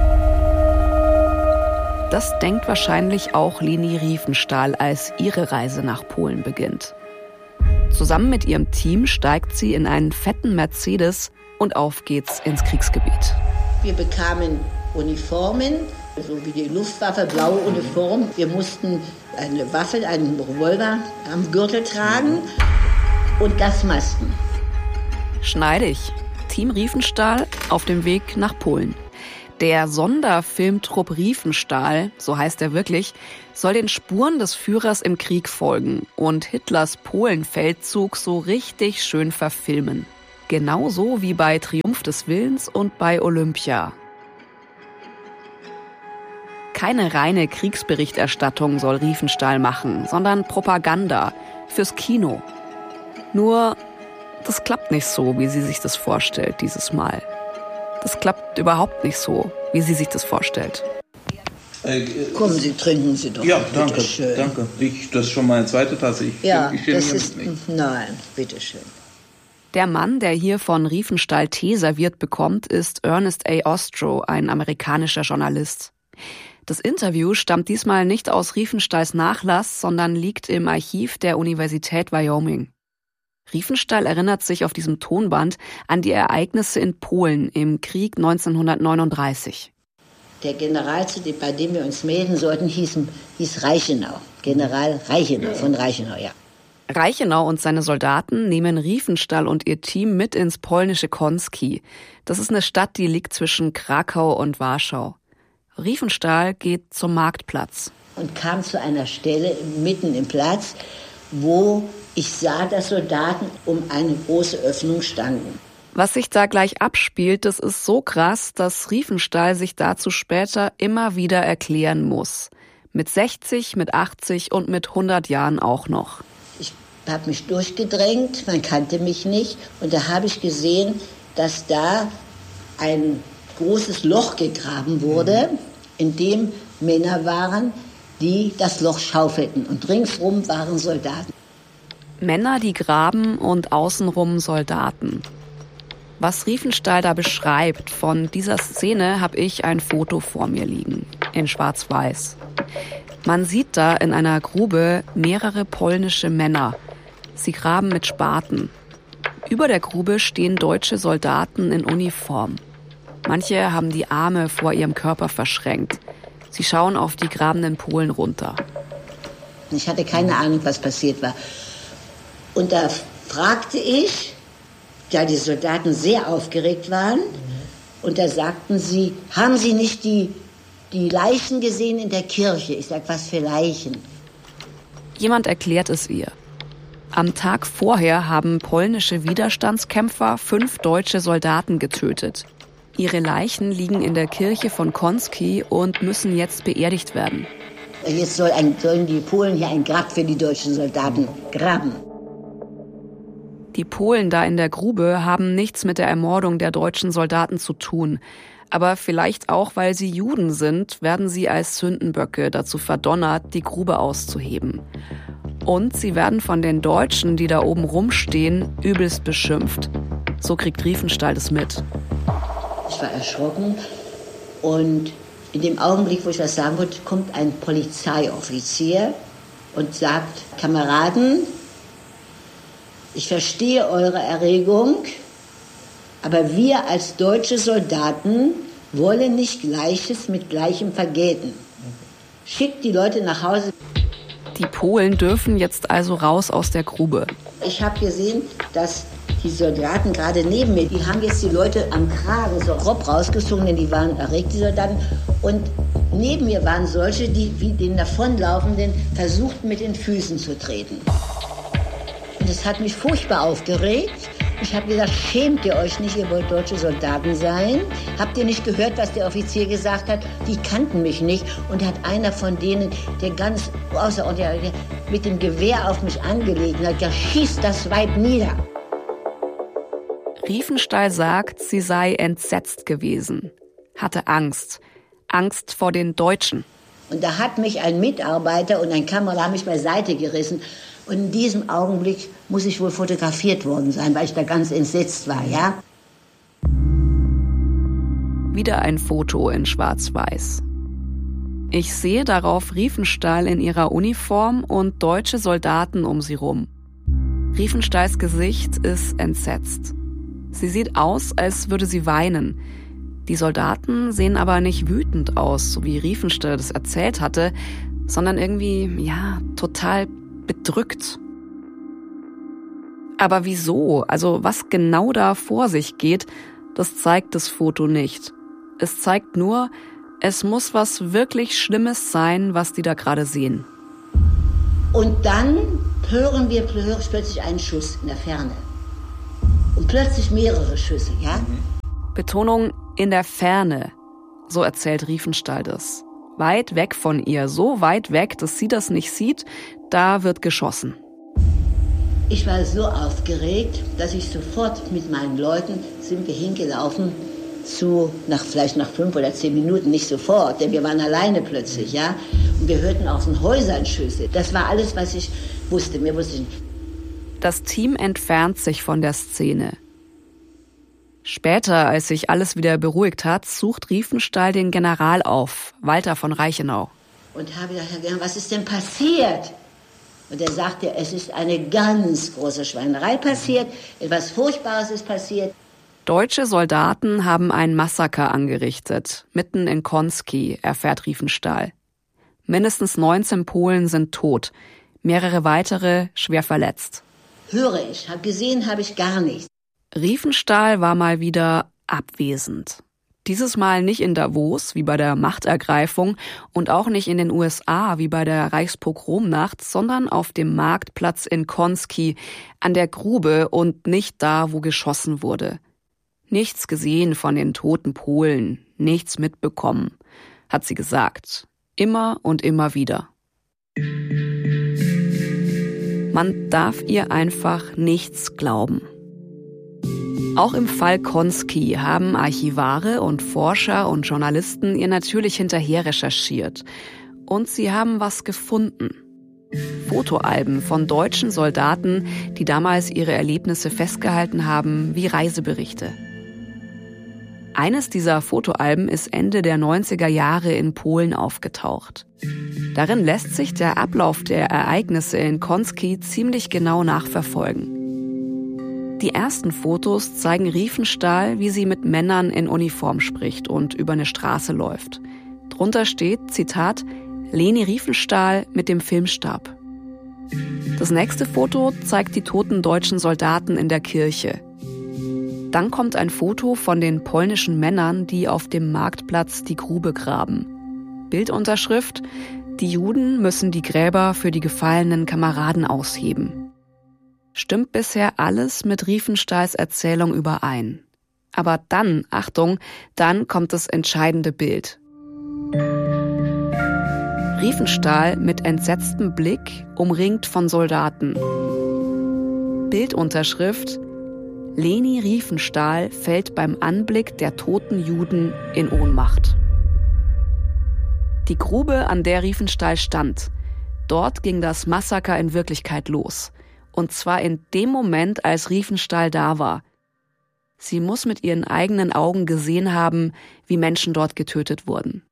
Das denkt wahrscheinlich auch Leni Riefenstahl, als ihre Reise nach Polen beginnt. Zusammen mit ihrem Team steigt sie in einen fetten Mercedes und auf geht's ins Kriegsgebiet. Wir bekamen Uniformen, So wie die Luftwaffe, blaue Uniform. Wir mussten eine Waffe, einen Revolver am Gürtel tragen und Gasmasken. Schneidig. Team Riefenstahl auf dem Weg nach Polen. Der Sonderfilmtrupp Riefenstahl, so heißt er wirklich, soll den Spuren des Führers im Krieg folgen und Hitlers Polenfeldzug so richtig schön verfilmen. Genauso wie bei Triumph des Willens und bei Olympia. Keine reine Kriegsberichterstattung soll Riefenstahl machen, sondern Propaganda fürs Kino. Nur, das klappt nicht so, wie sie sich das vorstellt dieses Mal. Das klappt überhaupt nicht so, wie sie sich das vorstellt. Äh, Kommen Sie, trinken Sie doch. Ja, danke, danke. Ich, das ist schon meine zweite Tasse. Ich, ja, ich das ist, nicht. Nein, bitteschön. Der Mann, der hier von Riefenstahl Tee serviert bekommt, ist Ernest A. Ostro, ein amerikanischer Journalist. Das Interview stammt diesmal nicht aus Riefenstahls Nachlass, sondern liegt im Archiv der Universität Wyoming. Riefenstahl erinnert sich auf diesem Tonband an die Ereignisse in Polen im Krieg neunzehnhundertneununddreißig. Der General, bei dem wir uns melden sollten, hieß, hieß Reichenau. General Reichenau, von Reichenau, ja. Reichenau und seine Soldaten nehmen Riefenstahl und ihr Team mit ins polnische Konski. Das ist eine Stadt, die liegt zwischen Krakau und Warschau. Riefenstahl geht zum Marktplatz. Und kam zu einer Stelle mitten im Platz, wo ich sah, dass Soldaten um eine große Öffnung standen. Was sich da gleich abspielt, das ist so krass, dass Riefenstahl sich dazu später immer wieder erklären muss. Mit sechzig, mit achtzig und mit hundert Jahren auch noch. Ich habe mich durchgedrängt, man kannte mich nicht. Und da habe ich gesehen, dass da ein großes Loch gegraben wurde, in dem Männer waren, die das Loch schaufelten. Und ringsrum waren Soldaten. Männer, die graben und außenrum Soldaten. Was Riefenstahl da beschreibt, von dieser Szene habe ich ein Foto vor mir liegen, in Schwarz-Weiß. Man sieht da in einer Grube mehrere polnische Männer. Sie graben mit Spaten. Über der Grube stehen deutsche Soldaten in Uniform. Manche haben die Arme vor ihrem Körper verschränkt. Sie schauen auf die grabenden Polen runter. Ich hatte keine Ahnung, was passiert war. Und da fragte ich, da die Soldaten sehr aufgeregt waren, und da sagten sie, haben Sie nicht die, die Leichen gesehen in der Kirche? Ich sag, was für Leichen? Jemand erklärt es ihr. Am Tag vorher haben polnische Widerstandskämpfer fünf deutsche Soldaten getötet. Ihre Leichen liegen in der Kirche von Konski und müssen jetzt beerdigt werden. Jetzt soll ein, sollen die Polen hier ein Grab für die deutschen Soldaten graben. Die Polen da in der Grube haben nichts mit der Ermordung der deutschen Soldaten zu tun. Aber vielleicht auch, weil sie Juden sind, werden sie als Sündenböcke dazu verdonnert, die Grube auszuheben. Und sie werden von den Deutschen, die da oben rumstehen, übelst beschimpft. So kriegt Riefenstahl das mit. Ich war erschrocken und in dem Augenblick, wo ich was sagen wollte, kommt ein Polizeioffizier und sagt, Kameraden, ich verstehe eure Erregung, aber wir als deutsche Soldaten wollen nicht Gleiches mit Gleichem vergelten. Schickt die Leute nach Hause. Die Polen dürfen jetzt also raus aus der Grube. Ich habe gesehen, dass die Soldaten gerade neben mir, die haben jetzt die Leute am Kragen so grob rausgezogen, denn die waren erregt, die Soldaten. Und neben mir waren solche, die wie den Davonlaufenden versuchten, mit den Füßen zu treten. Und das hat mich furchtbar aufgeregt. Ich habe gesagt, schämt ihr euch nicht, ihr wollt deutsche Soldaten sein? Habt ihr nicht gehört, was der Offizier gesagt hat? Die kannten mich nicht. Und hat einer von denen, der ganz außerordentlich mit dem Gewehr auf mich angelegt hat, ja, schießt das Weib nieder. Riefenstahl sagt, sie sei entsetzt gewesen, hatte Angst. Angst vor den Deutschen. Und da hat mich ein Mitarbeiter und ein Kameramann haben mich beiseite gerissen. Und in diesem Augenblick muss ich wohl fotografiert worden sein, weil ich da ganz entsetzt war, ja? Wieder ein Foto in Schwarz-Weiß. Ich sehe darauf Riefenstahl in ihrer Uniform und deutsche Soldaten um sie rum. Riefenstahls Gesicht ist entsetzt. Sie sieht aus, als würde sie weinen. Die Soldaten sehen aber nicht wütend aus, so wie Riefenstahl das erzählt hatte, sondern irgendwie, ja, total bedrückt. Aber wieso? Also was genau da vor sich geht, das zeigt das Foto nicht. Es zeigt nur, es muss was wirklich Schlimmes sein, was die da gerade sehen. Und dann hören wir höre ich plötzlich einen Schuss in der Ferne. Und plötzlich mehrere Schüsse, ja? Betonung in der Ferne, so erzählt Riefenstahl das. Weit weg von ihr, so weit weg, dass sie das nicht sieht, da wird geschossen. Ich war so aufgeregt, dass ich sofort mit meinen Leuten sind wir hingelaufen zu, nach, vielleicht nach fünf oder zehn Minuten, nicht sofort, denn wir waren alleine plötzlich, ja. Und wir hörten aus den Häusern Schüsse. Das war alles, was ich wusste. Mir wusste ich nicht. Das Team entfernt sich von der Szene. Später, als sich alles wieder beruhigt hat, sucht Riefenstahl den General auf, Walter von Reichenau. Und habe gedacht, Herr General, was ist denn passiert? Und er sagte, es ist eine ganz große Schweinerei passiert, etwas Furchtbares ist passiert. Deutsche Soldaten haben ein Massaker angerichtet, mitten in Konski, erfährt Riefenstahl. Mindestens neunzehn Polen sind tot, mehrere weitere schwer verletzt. Höre ich, habe gesehen, habe ich gar nichts. Riefenstahl war mal wieder abwesend. Dieses Mal nicht in Davos, wie bei der Machtergreifung, und auch nicht in den U S A, wie bei der Reichspogromnacht, sondern auf dem Marktplatz in Konski, an der Grube und nicht da, wo geschossen wurde. Nichts gesehen von den toten Polen, nichts mitbekommen, hat sie gesagt. Immer und immer wieder. Man darf ihr einfach nichts glauben. Auch im Fall Konski haben Archivare und Forscher und Journalisten ihr natürlich hinterher recherchiert. Und sie haben was gefunden. Fotoalben von deutschen Soldaten, die damals ihre Erlebnisse festgehalten haben, wie Reiseberichte. Eines dieser Fotoalben ist Ende der neunziger Jahre in Polen aufgetaucht. Darin lässt sich der Ablauf der Ereignisse in Konski ziemlich genau nachverfolgen. Die ersten Fotos zeigen Riefenstahl, wie sie mit Männern in Uniform spricht und über eine Straße läuft. Drunter steht, Zitat, Leni Riefenstahl mit dem Filmstab. Das nächste Foto zeigt die toten deutschen Soldaten in der Kirche. Dann kommt ein Foto von den polnischen Männern, die auf dem Marktplatz die Grube graben. Bildunterschrift, die Juden müssen die Gräber für die gefallenen Kameraden ausheben. Stimmt bisher alles mit Riefenstahls Erzählung überein. Aber dann, Achtung, dann kommt das entscheidende Bild. Riefenstahl mit entsetztem Blick, umringt von Soldaten. Bildunterschrift, Leni Riefenstahl fällt beim Anblick der toten Juden in Ohnmacht. Die Grube, an der Riefenstahl stand, dort ging das Massaker in Wirklichkeit los. Und zwar in dem Moment, als Riefenstahl da war. Sie muss mit ihren eigenen Augen gesehen haben, wie Menschen dort getötet wurden.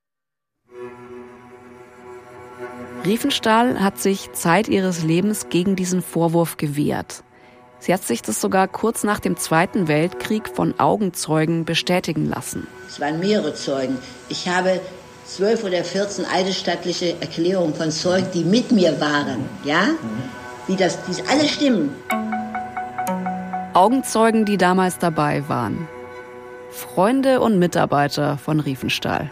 Riefenstahl hat sich Zeit ihres Lebens gegen diesen Vorwurf gewehrt. Sie hat sich das sogar kurz nach dem Zweiten Weltkrieg von Augenzeugen bestätigen lassen. Es waren mehrere Zeugen. Ich habe zwölf oder vierzehn eidesstattliche Erklärungen von Zeugen, die mit mir waren, ja? Wie das, die alle stimmen. Augenzeugen, die damals dabei waren. Freunde und Mitarbeiter von Riefenstahl.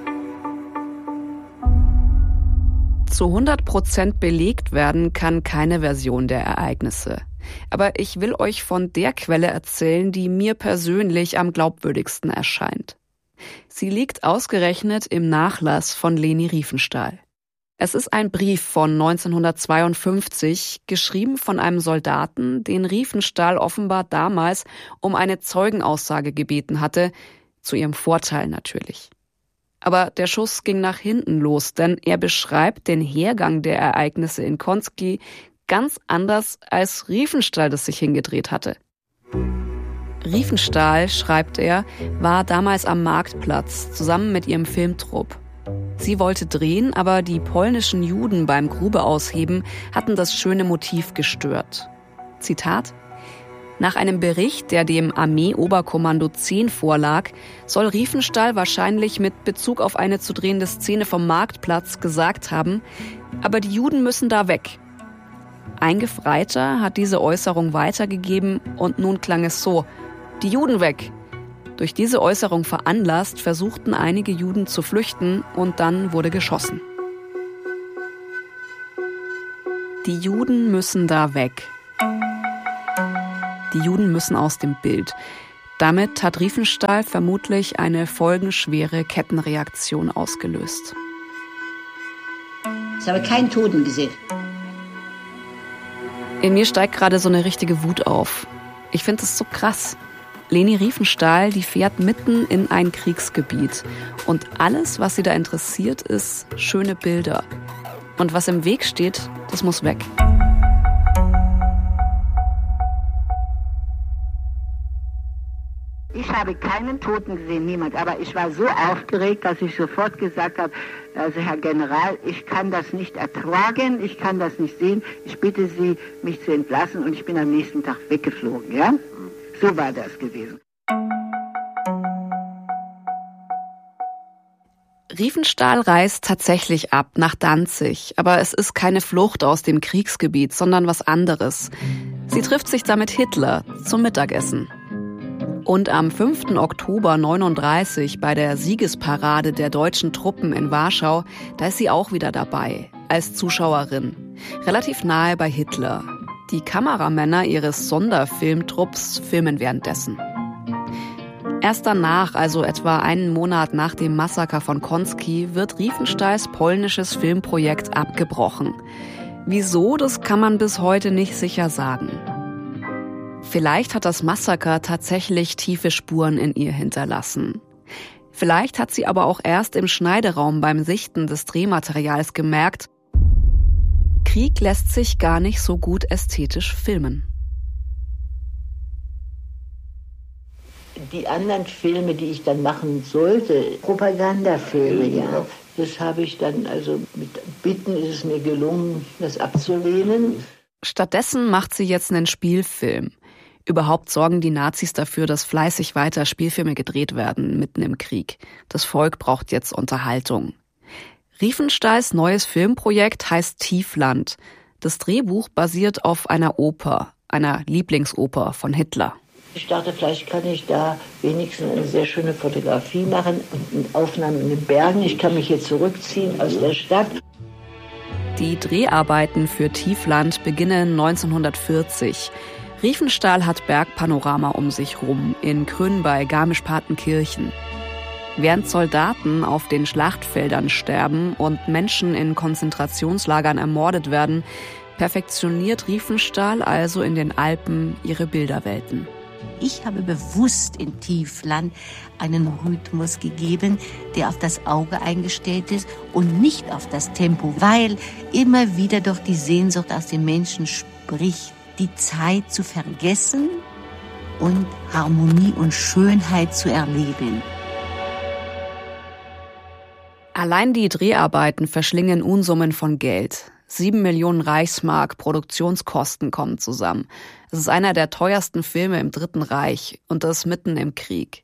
Zu hundert Prozent belegt werden kann keine Version der Ereignisse. Aber ich will euch von der Quelle erzählen, die mir persönlich am glaubwürdigsten erscheint. Sie liegt ausgerechnet im Nachlass von Leni Riefenstahl. Es ist ein Brief von neunzehnhundertzweiundfünfzig, geschrieben von einem Soldaten, den Riefenstahl offenbar damals um eine Zeugenaussage gebeten hatte, zu ihrem Vorteil natürlich. Aber der Schuss ging nach hinten los, denn er beschreibt den Hergang der Ereignisse in Konski ganz anders, als Riefenstahl das sich hingedreht hatte. Riefenstahl, schreibt er, war damals am Marktplatz zusammen mit ihrem Filmtrupp. Sie wollte drehen, aber die polnischen Juden beim Grube ausheben hatten das schöne Motiv gestört. Zitat: Nach einem Bericht, der dem Armee-Oberkommando zehn vorlag, soll Riefenstahl wahrscheinlich mit Bezug auf eine zu drehende Szene vom Marktplatz gesagt haben, aber die Juden müssen da weg. Ein Gefreiter hat diese Äußerung weitergegeben und nun klang es so: Die Juden weg! Durch diese Äußerung veranlasst, versuchten einige Juden zu flüchten und dann wurde geschossen. Die Juden müssen da weg. Die Juden müssen aus dem Bild. Damit hat Riefenstahl vermutlich eine folgenschwere Kettenreaktion ausgelöst. Ich habe keinen Toten gesehen. In mir steigt gerade so eine richtige Wut auf. Ich finde es so krass. Leni Riefenstahl, die fährt mitten in ein Kriegsgebiet. Und alles, was sie da interessiert, ist schöne Bilder. Und was im Weg steht, das muss weg. Ich habe keinen Toten gesehen, niemand. Aber ich war so aufgeregt, dass ich sofort gesagt habe, also Herr General, ich kann das nicht ertragen, ich kann das nicht sehen. Ich bitte Sie, mich zu entlassen, und ich bin am nächsten Tag weggeflogen, ja? So war das gewesen. Riefenstahl reist tatsächlich ab nach Danzig, aber es ist keine Flucht aus dem Kriegsgebiet, sondern was anderes. Sie trifft sich da mit Hitler zum Mittagessen. Und am fünften Oktober neununddreißig bei der Siegesparade der deutschen Truppen in Warschau, da ist sie auch wieder dabei, als Zuschauerin, relativ nahe bei Hitler. Die Kameramänner ihres Sonderfilmtrupps filmen währenddessen. Erst danach, also etwa einen Monat nach dem Massaker von Konski, wird Riefenstahls polnisches Filmprojekt abgebrochen. Wieso, das kann man bis heute nicht sicher sagen. Vielleicht hat das Massaker tatsächlich tiefe Spuren in ihr hinterlassen. Vielleicht hat sie aber auch erst im Schneideraum beim Sichten des Drehmaterials gemerkt, Krieg lässt sich gar nicht so gut ästhetisch filmen. Die anderen Filme, die ich dann machen sollte, Propagandafilme, ja, das habe ich dann, also mit Bitten ist es mir gelungen, das abzulehnen. Stattdessen macht sie jetzt einen Spielfilm. Überhaupt sorgen die Nazis dafür, dass fleißig weiter Spielfilme gedreht werden, mitten im Krieg. Das Volk braucht jetzt Unterhaltung. Riefenstahls neues Filmprojekt heißt Tiefland. Das Drehbuch basiert auf einer Oper, einer Lieblingsoper von Hitler. Ich dachte, vielleicht kann ich da wenigstens eine sehr schöne Fotografie machen und Aufnahmen in den Bergen. Ich kann mich hier zurückziehen aus der Stadt. Die Dreharbeiten für Tiefland beginnen neunzehnhundertvierzig. Riefenstahl hat Bergpanorama um sich rum in Krünn bei Garmisch-Partenkirchen. Während Soldaten auf den Schlachtfeldern sterben und Menschen in Konzentrationslagern ermordet werden, perfektioniert Riefenstahl also in den Alpen ihre Bilderwelten. Ich habe bewusst in Tiefland einen Rhythmus gegeben, der auf das Auge eingestellt ist und nicht auf das Tempo, weil immer wieder doch die Sehnsucht aus den Menschen spricht, die Zeit zu vergessen und Harmonie und Schönheit zu erleben. Allein die Dreharbeiten verschlingen Unsummen von Geld. Sieben Millionen Reichsmark Produktionskosten kommen zusammen. Es ist einer der teuersten Filme im Dritten Reich und das mitten im Krieg.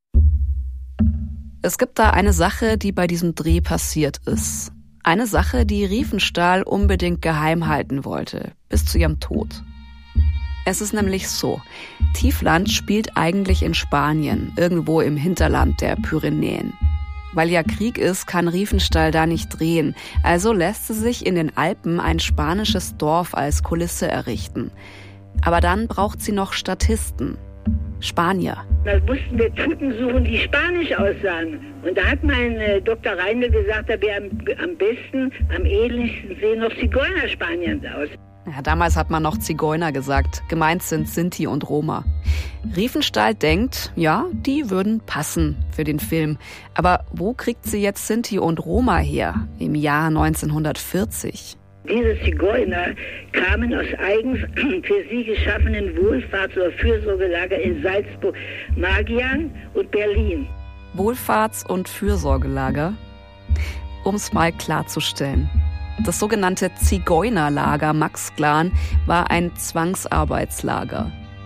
Es gibt da eine Sache, die bei diesem Dreh passiert ist. Eine Sache, die Riefenstahl unbedingt geheim halten wollte, bis zu ihrem Tod. Es ist nämlich so, Tiefland spielt eigentlich in Spanien, irgendwo im Hinterland der Pyrenäen. Weil ja Krieg ist, kann Riefenstahl da nicht drehen, also lässt sie sich in den Alpen ein spanisches Dorf als Kulisse errichten. Aber dann braucht sie noch Statisten, Spanier. Da mussten wir Typen suchen, die Spanisch aussahen. Und da hat mein äh, Doktor Reindl gesagt, da wäre am, am besten, am ähnlichsten sehen noch Zigeuner Spaniens aus. Ja, damals hat man noch Zigeuner gesagt. Gemeint sind Sinti und Roma. Riefenstahl denkt, ja, die würden passen für den Film. Aber wo kriegt sie jetzt Sinti und Roma her im Jahr neunzehnhundertvierzig? Diese Zigeuner kamen aus eigens für sie geschaffenen Wohlfahrts- oder Fürsorgelager in Salzburg, Magian und Berlin. Wohlfahrts- und Fürsorgelager? Um es mal klarzustellen. Das sogenannte Zigeunerlager Maxglan war ein Zwangsarbeitslager.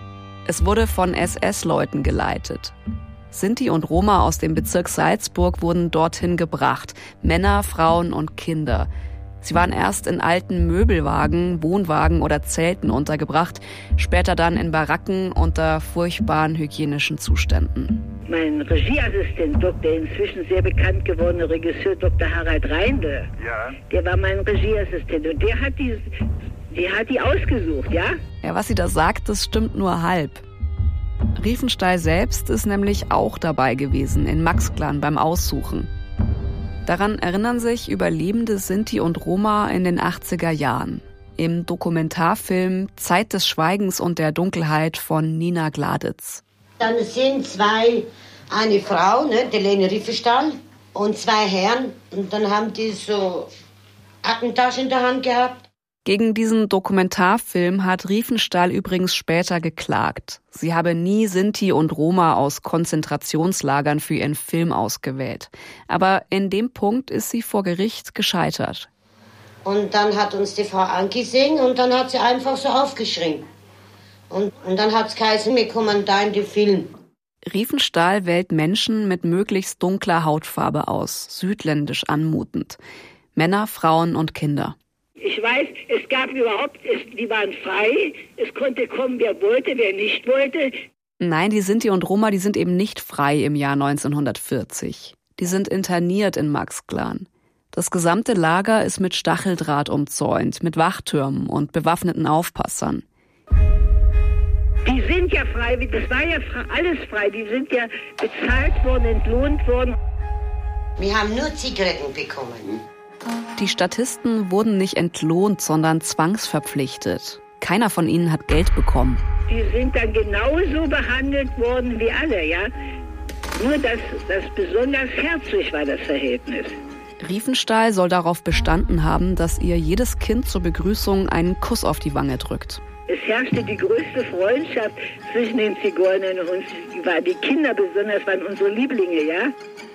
Es wurde von S S-Leuten geleitet. Sinti und Roma aus dem Bezirk Salzburg wurden dorthin gebracht. Männer, Frauen und Kinder. Sie waren erst in alten Möbelwagen, Wohnwagen oder Zelten untergebracht, später dann in Baracken unter furchtbaren hygienischen Zuständen. Mein Regieassistent, der inzwischen sehr bekannt gewordene Regisseur Doktor Harald Reindl, ja. Der war mein Regieassistent und der hat die, der hat die ausgesucht, ja? Ja, was sie da sagt, das stimmt nur halb. Riefenstahl selbst ist nämlich auch dabei gewesen in Maxglan beim Aussuchen. Daran erinnern sich Überlebende Sinti und Roma in den achtziger Jahren. Im Dokumentarfilm Zeit des Schweigens und der Dunkelheit von Nina Gladitz. Dann sind zwei, eine Frau, ne, die Lene Riefenstahl, und zwei Herren. Und dann haben die so Ackentaschen in der Hand gehabt. Gegen diesen Dokumentarfilm hat Riefenstahl übrigens später geklagt. Sie habe nie Sinti und Roma aus Konzentrationslagern für ihren Film ausgewählt. Aber in dem Punkt ist sie vor Gericht gescheitert. Und dann hat uns die Frau angesehen und dann hat sie einfach so aufgeschrien. Und, und dann hat es geheißen, wir kommen da in den Film. Riefenstahl wählt Menschen mit möglichst dunkler Hautfarbe aus, südländisch anmutend. Männer, Frauen und Kinder. Ich weiß, es gab überhaupt, es, die waren frei, es konnte kommen, wer wollte, wer nicht wollte. Nein, die Sinti und Roma, die sind eben nicht frei im Jahr neunzehnhundertvierzig. Die sind interniert in Maxglan. Das gesamte Lager ist mit Stacheldraht umzäunt, mit Wachtürmen und bewaffneten Aufpassern. Die sind ja frei, das war ja alles frei, die sind ja bezahlt worden, entlohnt worden. Wir haben nur Zigaretten bekommen. Die Statisten wurden nicht entlohnt, sondern zwangsverpflichtet. Keiner von ihnen hat Geld bekommen. Die sind dann genauso behandelt worden wie alle, ja. Nur, dass das besonders herzlich war, das Verhältnis. Riefenstahl soll darauf bestanden haben, dass ihr jedes Kind zur Begrüßung einen Kuss auf die Wange drückt. Es herrschte die größte Freundschaft zwischen den Zigeunern und uns. Die Kinder besonders waren unsere Lieblinge, ja.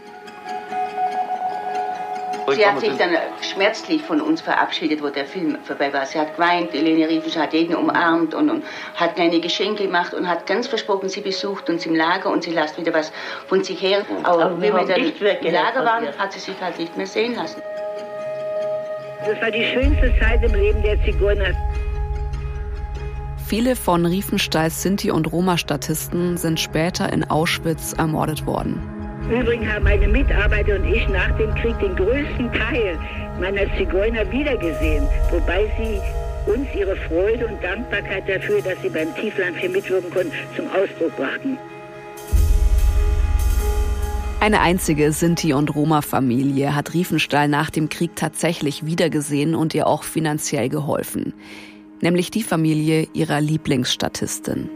Sie hat sich dann schmerzlich von uns verabschiedet, wo der Film vorbei war. Sie hat geweint, Helene Riefenstahl hat jeden umarmt und, und hat kleine Geschenke gemacht und hat ganz versprochen, sie besucht uns im Lager und sie lässt wieder was von sich her. Aber, Aber wenn wir dann im Lager waren, hat sie sich halt nicht mehr sehen lassen. Das war die schönste Zeit im Leben der Zigeuner. Viele von Riefenstahls Sinti- und Roma-Statisten sind später in Auschwitz ermordet worden. Übrigens haben meine Mitarbeiter und ich nach dem Krieg den größten Teil meiner Zigeuner wiedergesehen, wobei sie uns ihre Freude und Dankbarkeit dafür, dass sie beim Tieflandfilm mitwirken konnten, zum Ausdruck brachten. Eine einzige Sinti- und Roma-Familie hat Riefenstahl nach dem Krieg tatsächlich wiedergesehen und ihr auch finanziell geholfen. Nämlich die Familie ihrer Lieblingsstatistin.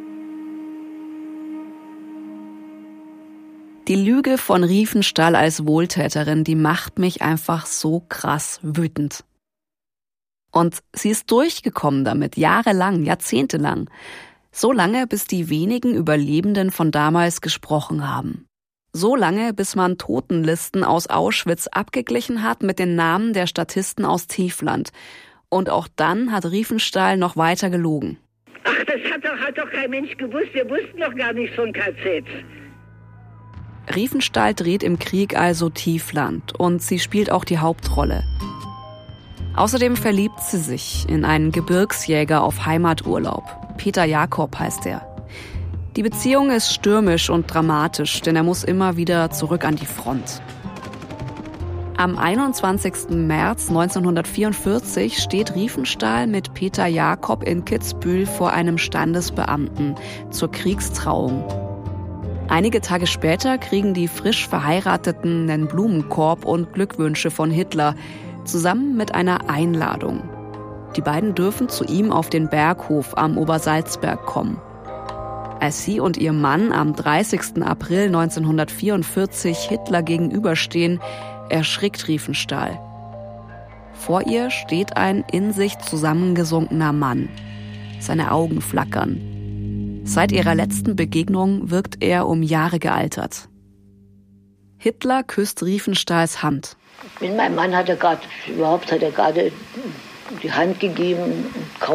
Die Lüge von Riefenstahl als Wohltäterin, die macht mich einfach so krass wütend. Und sie ist durchgekommen damit, jahrelang, jahrzehntelang. So lange, bis die wenigen Überlebenden von damals gesprochen haben. So lange, bis man Totenlisten aus Auschwitz abgeglichen hat mit den Namen der Statisten aus Tiefland. Und auch dann hat Riefenstahl noch weiter gelogen. Ach, das hat doch, hat doch kein Mensch gewusst. Wir wussten doch gar nichts von K Zs. Riefenstahl dreht im Krieg also Tiefland und sie spielt auch die Hauptrolle. Außerdem verliebt sie sich in einen Gebirgsjäger auf Heimaturlaub. Peter Jakob heißt er. Die Beziehung ist stürmisch und dramatisch, denn er muss immer wieder zurück an die Front. Am einundzwanzigsten März neunzehnhundertvierundvierzig steht Riefenstahl mit Peter Jakob in Kitzbühel vor einem Standesbeamten zur Kriegstrauung. Einige Tage später kriegen die frisch Verheirateten einen Blumenkorb und Glückwünsche von Hitler, zusammen mit einer Einladung. Die beiden dürfen zu ihm auf den Berghof am Obersalzberg kommen. Als sie und ihr Mann am dreißigsten April neunzehnhundertvierundvierzig Hitler gegenüberstehen, erschrickt Riefenstahl. Vor ihr steht ein in sich zusammengesunkener Mann. Seine Augen flackern. Seit ihrer letzten Begegnung wirkt er um Jahre gealtert. Hitler küsst Riefenstahls Hand. Mit meinem Mann hat er gerade, überhaupt hat er gerade die Hand gegeben und kaum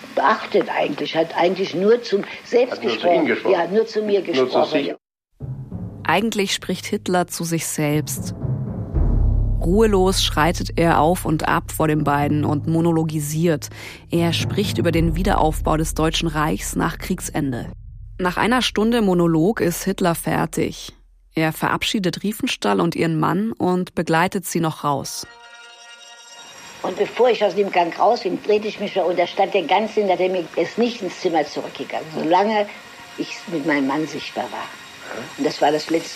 beachtet eigentlich, hat eigentlich nur zum Selbst hat nur gesprochen. Zu ihm gesprochen. Ja, nur zu mir gesprochen. Nur zu sich. Eigentlich spricht Hitler zu sich selbst. Ruhelos schreitet er auf und ab vor den beiden und monologisiert. Er spricht über den Wiederaufbau des Deutschen Reichs nach Kriegsende. Nach einer Stunde Monolog ist Hitler fertig. Er verabschiedet Riefenstahl und ihren Mann und begleitet sie noch raus. Und bevor ich aus dem Gang raus bin, drehte ich mich und da stand der ganz hinter mir, ist nicht ins Zimmer zurückgegangen, solange ich mit meinem Mann sichtbar war. Und das war das letzte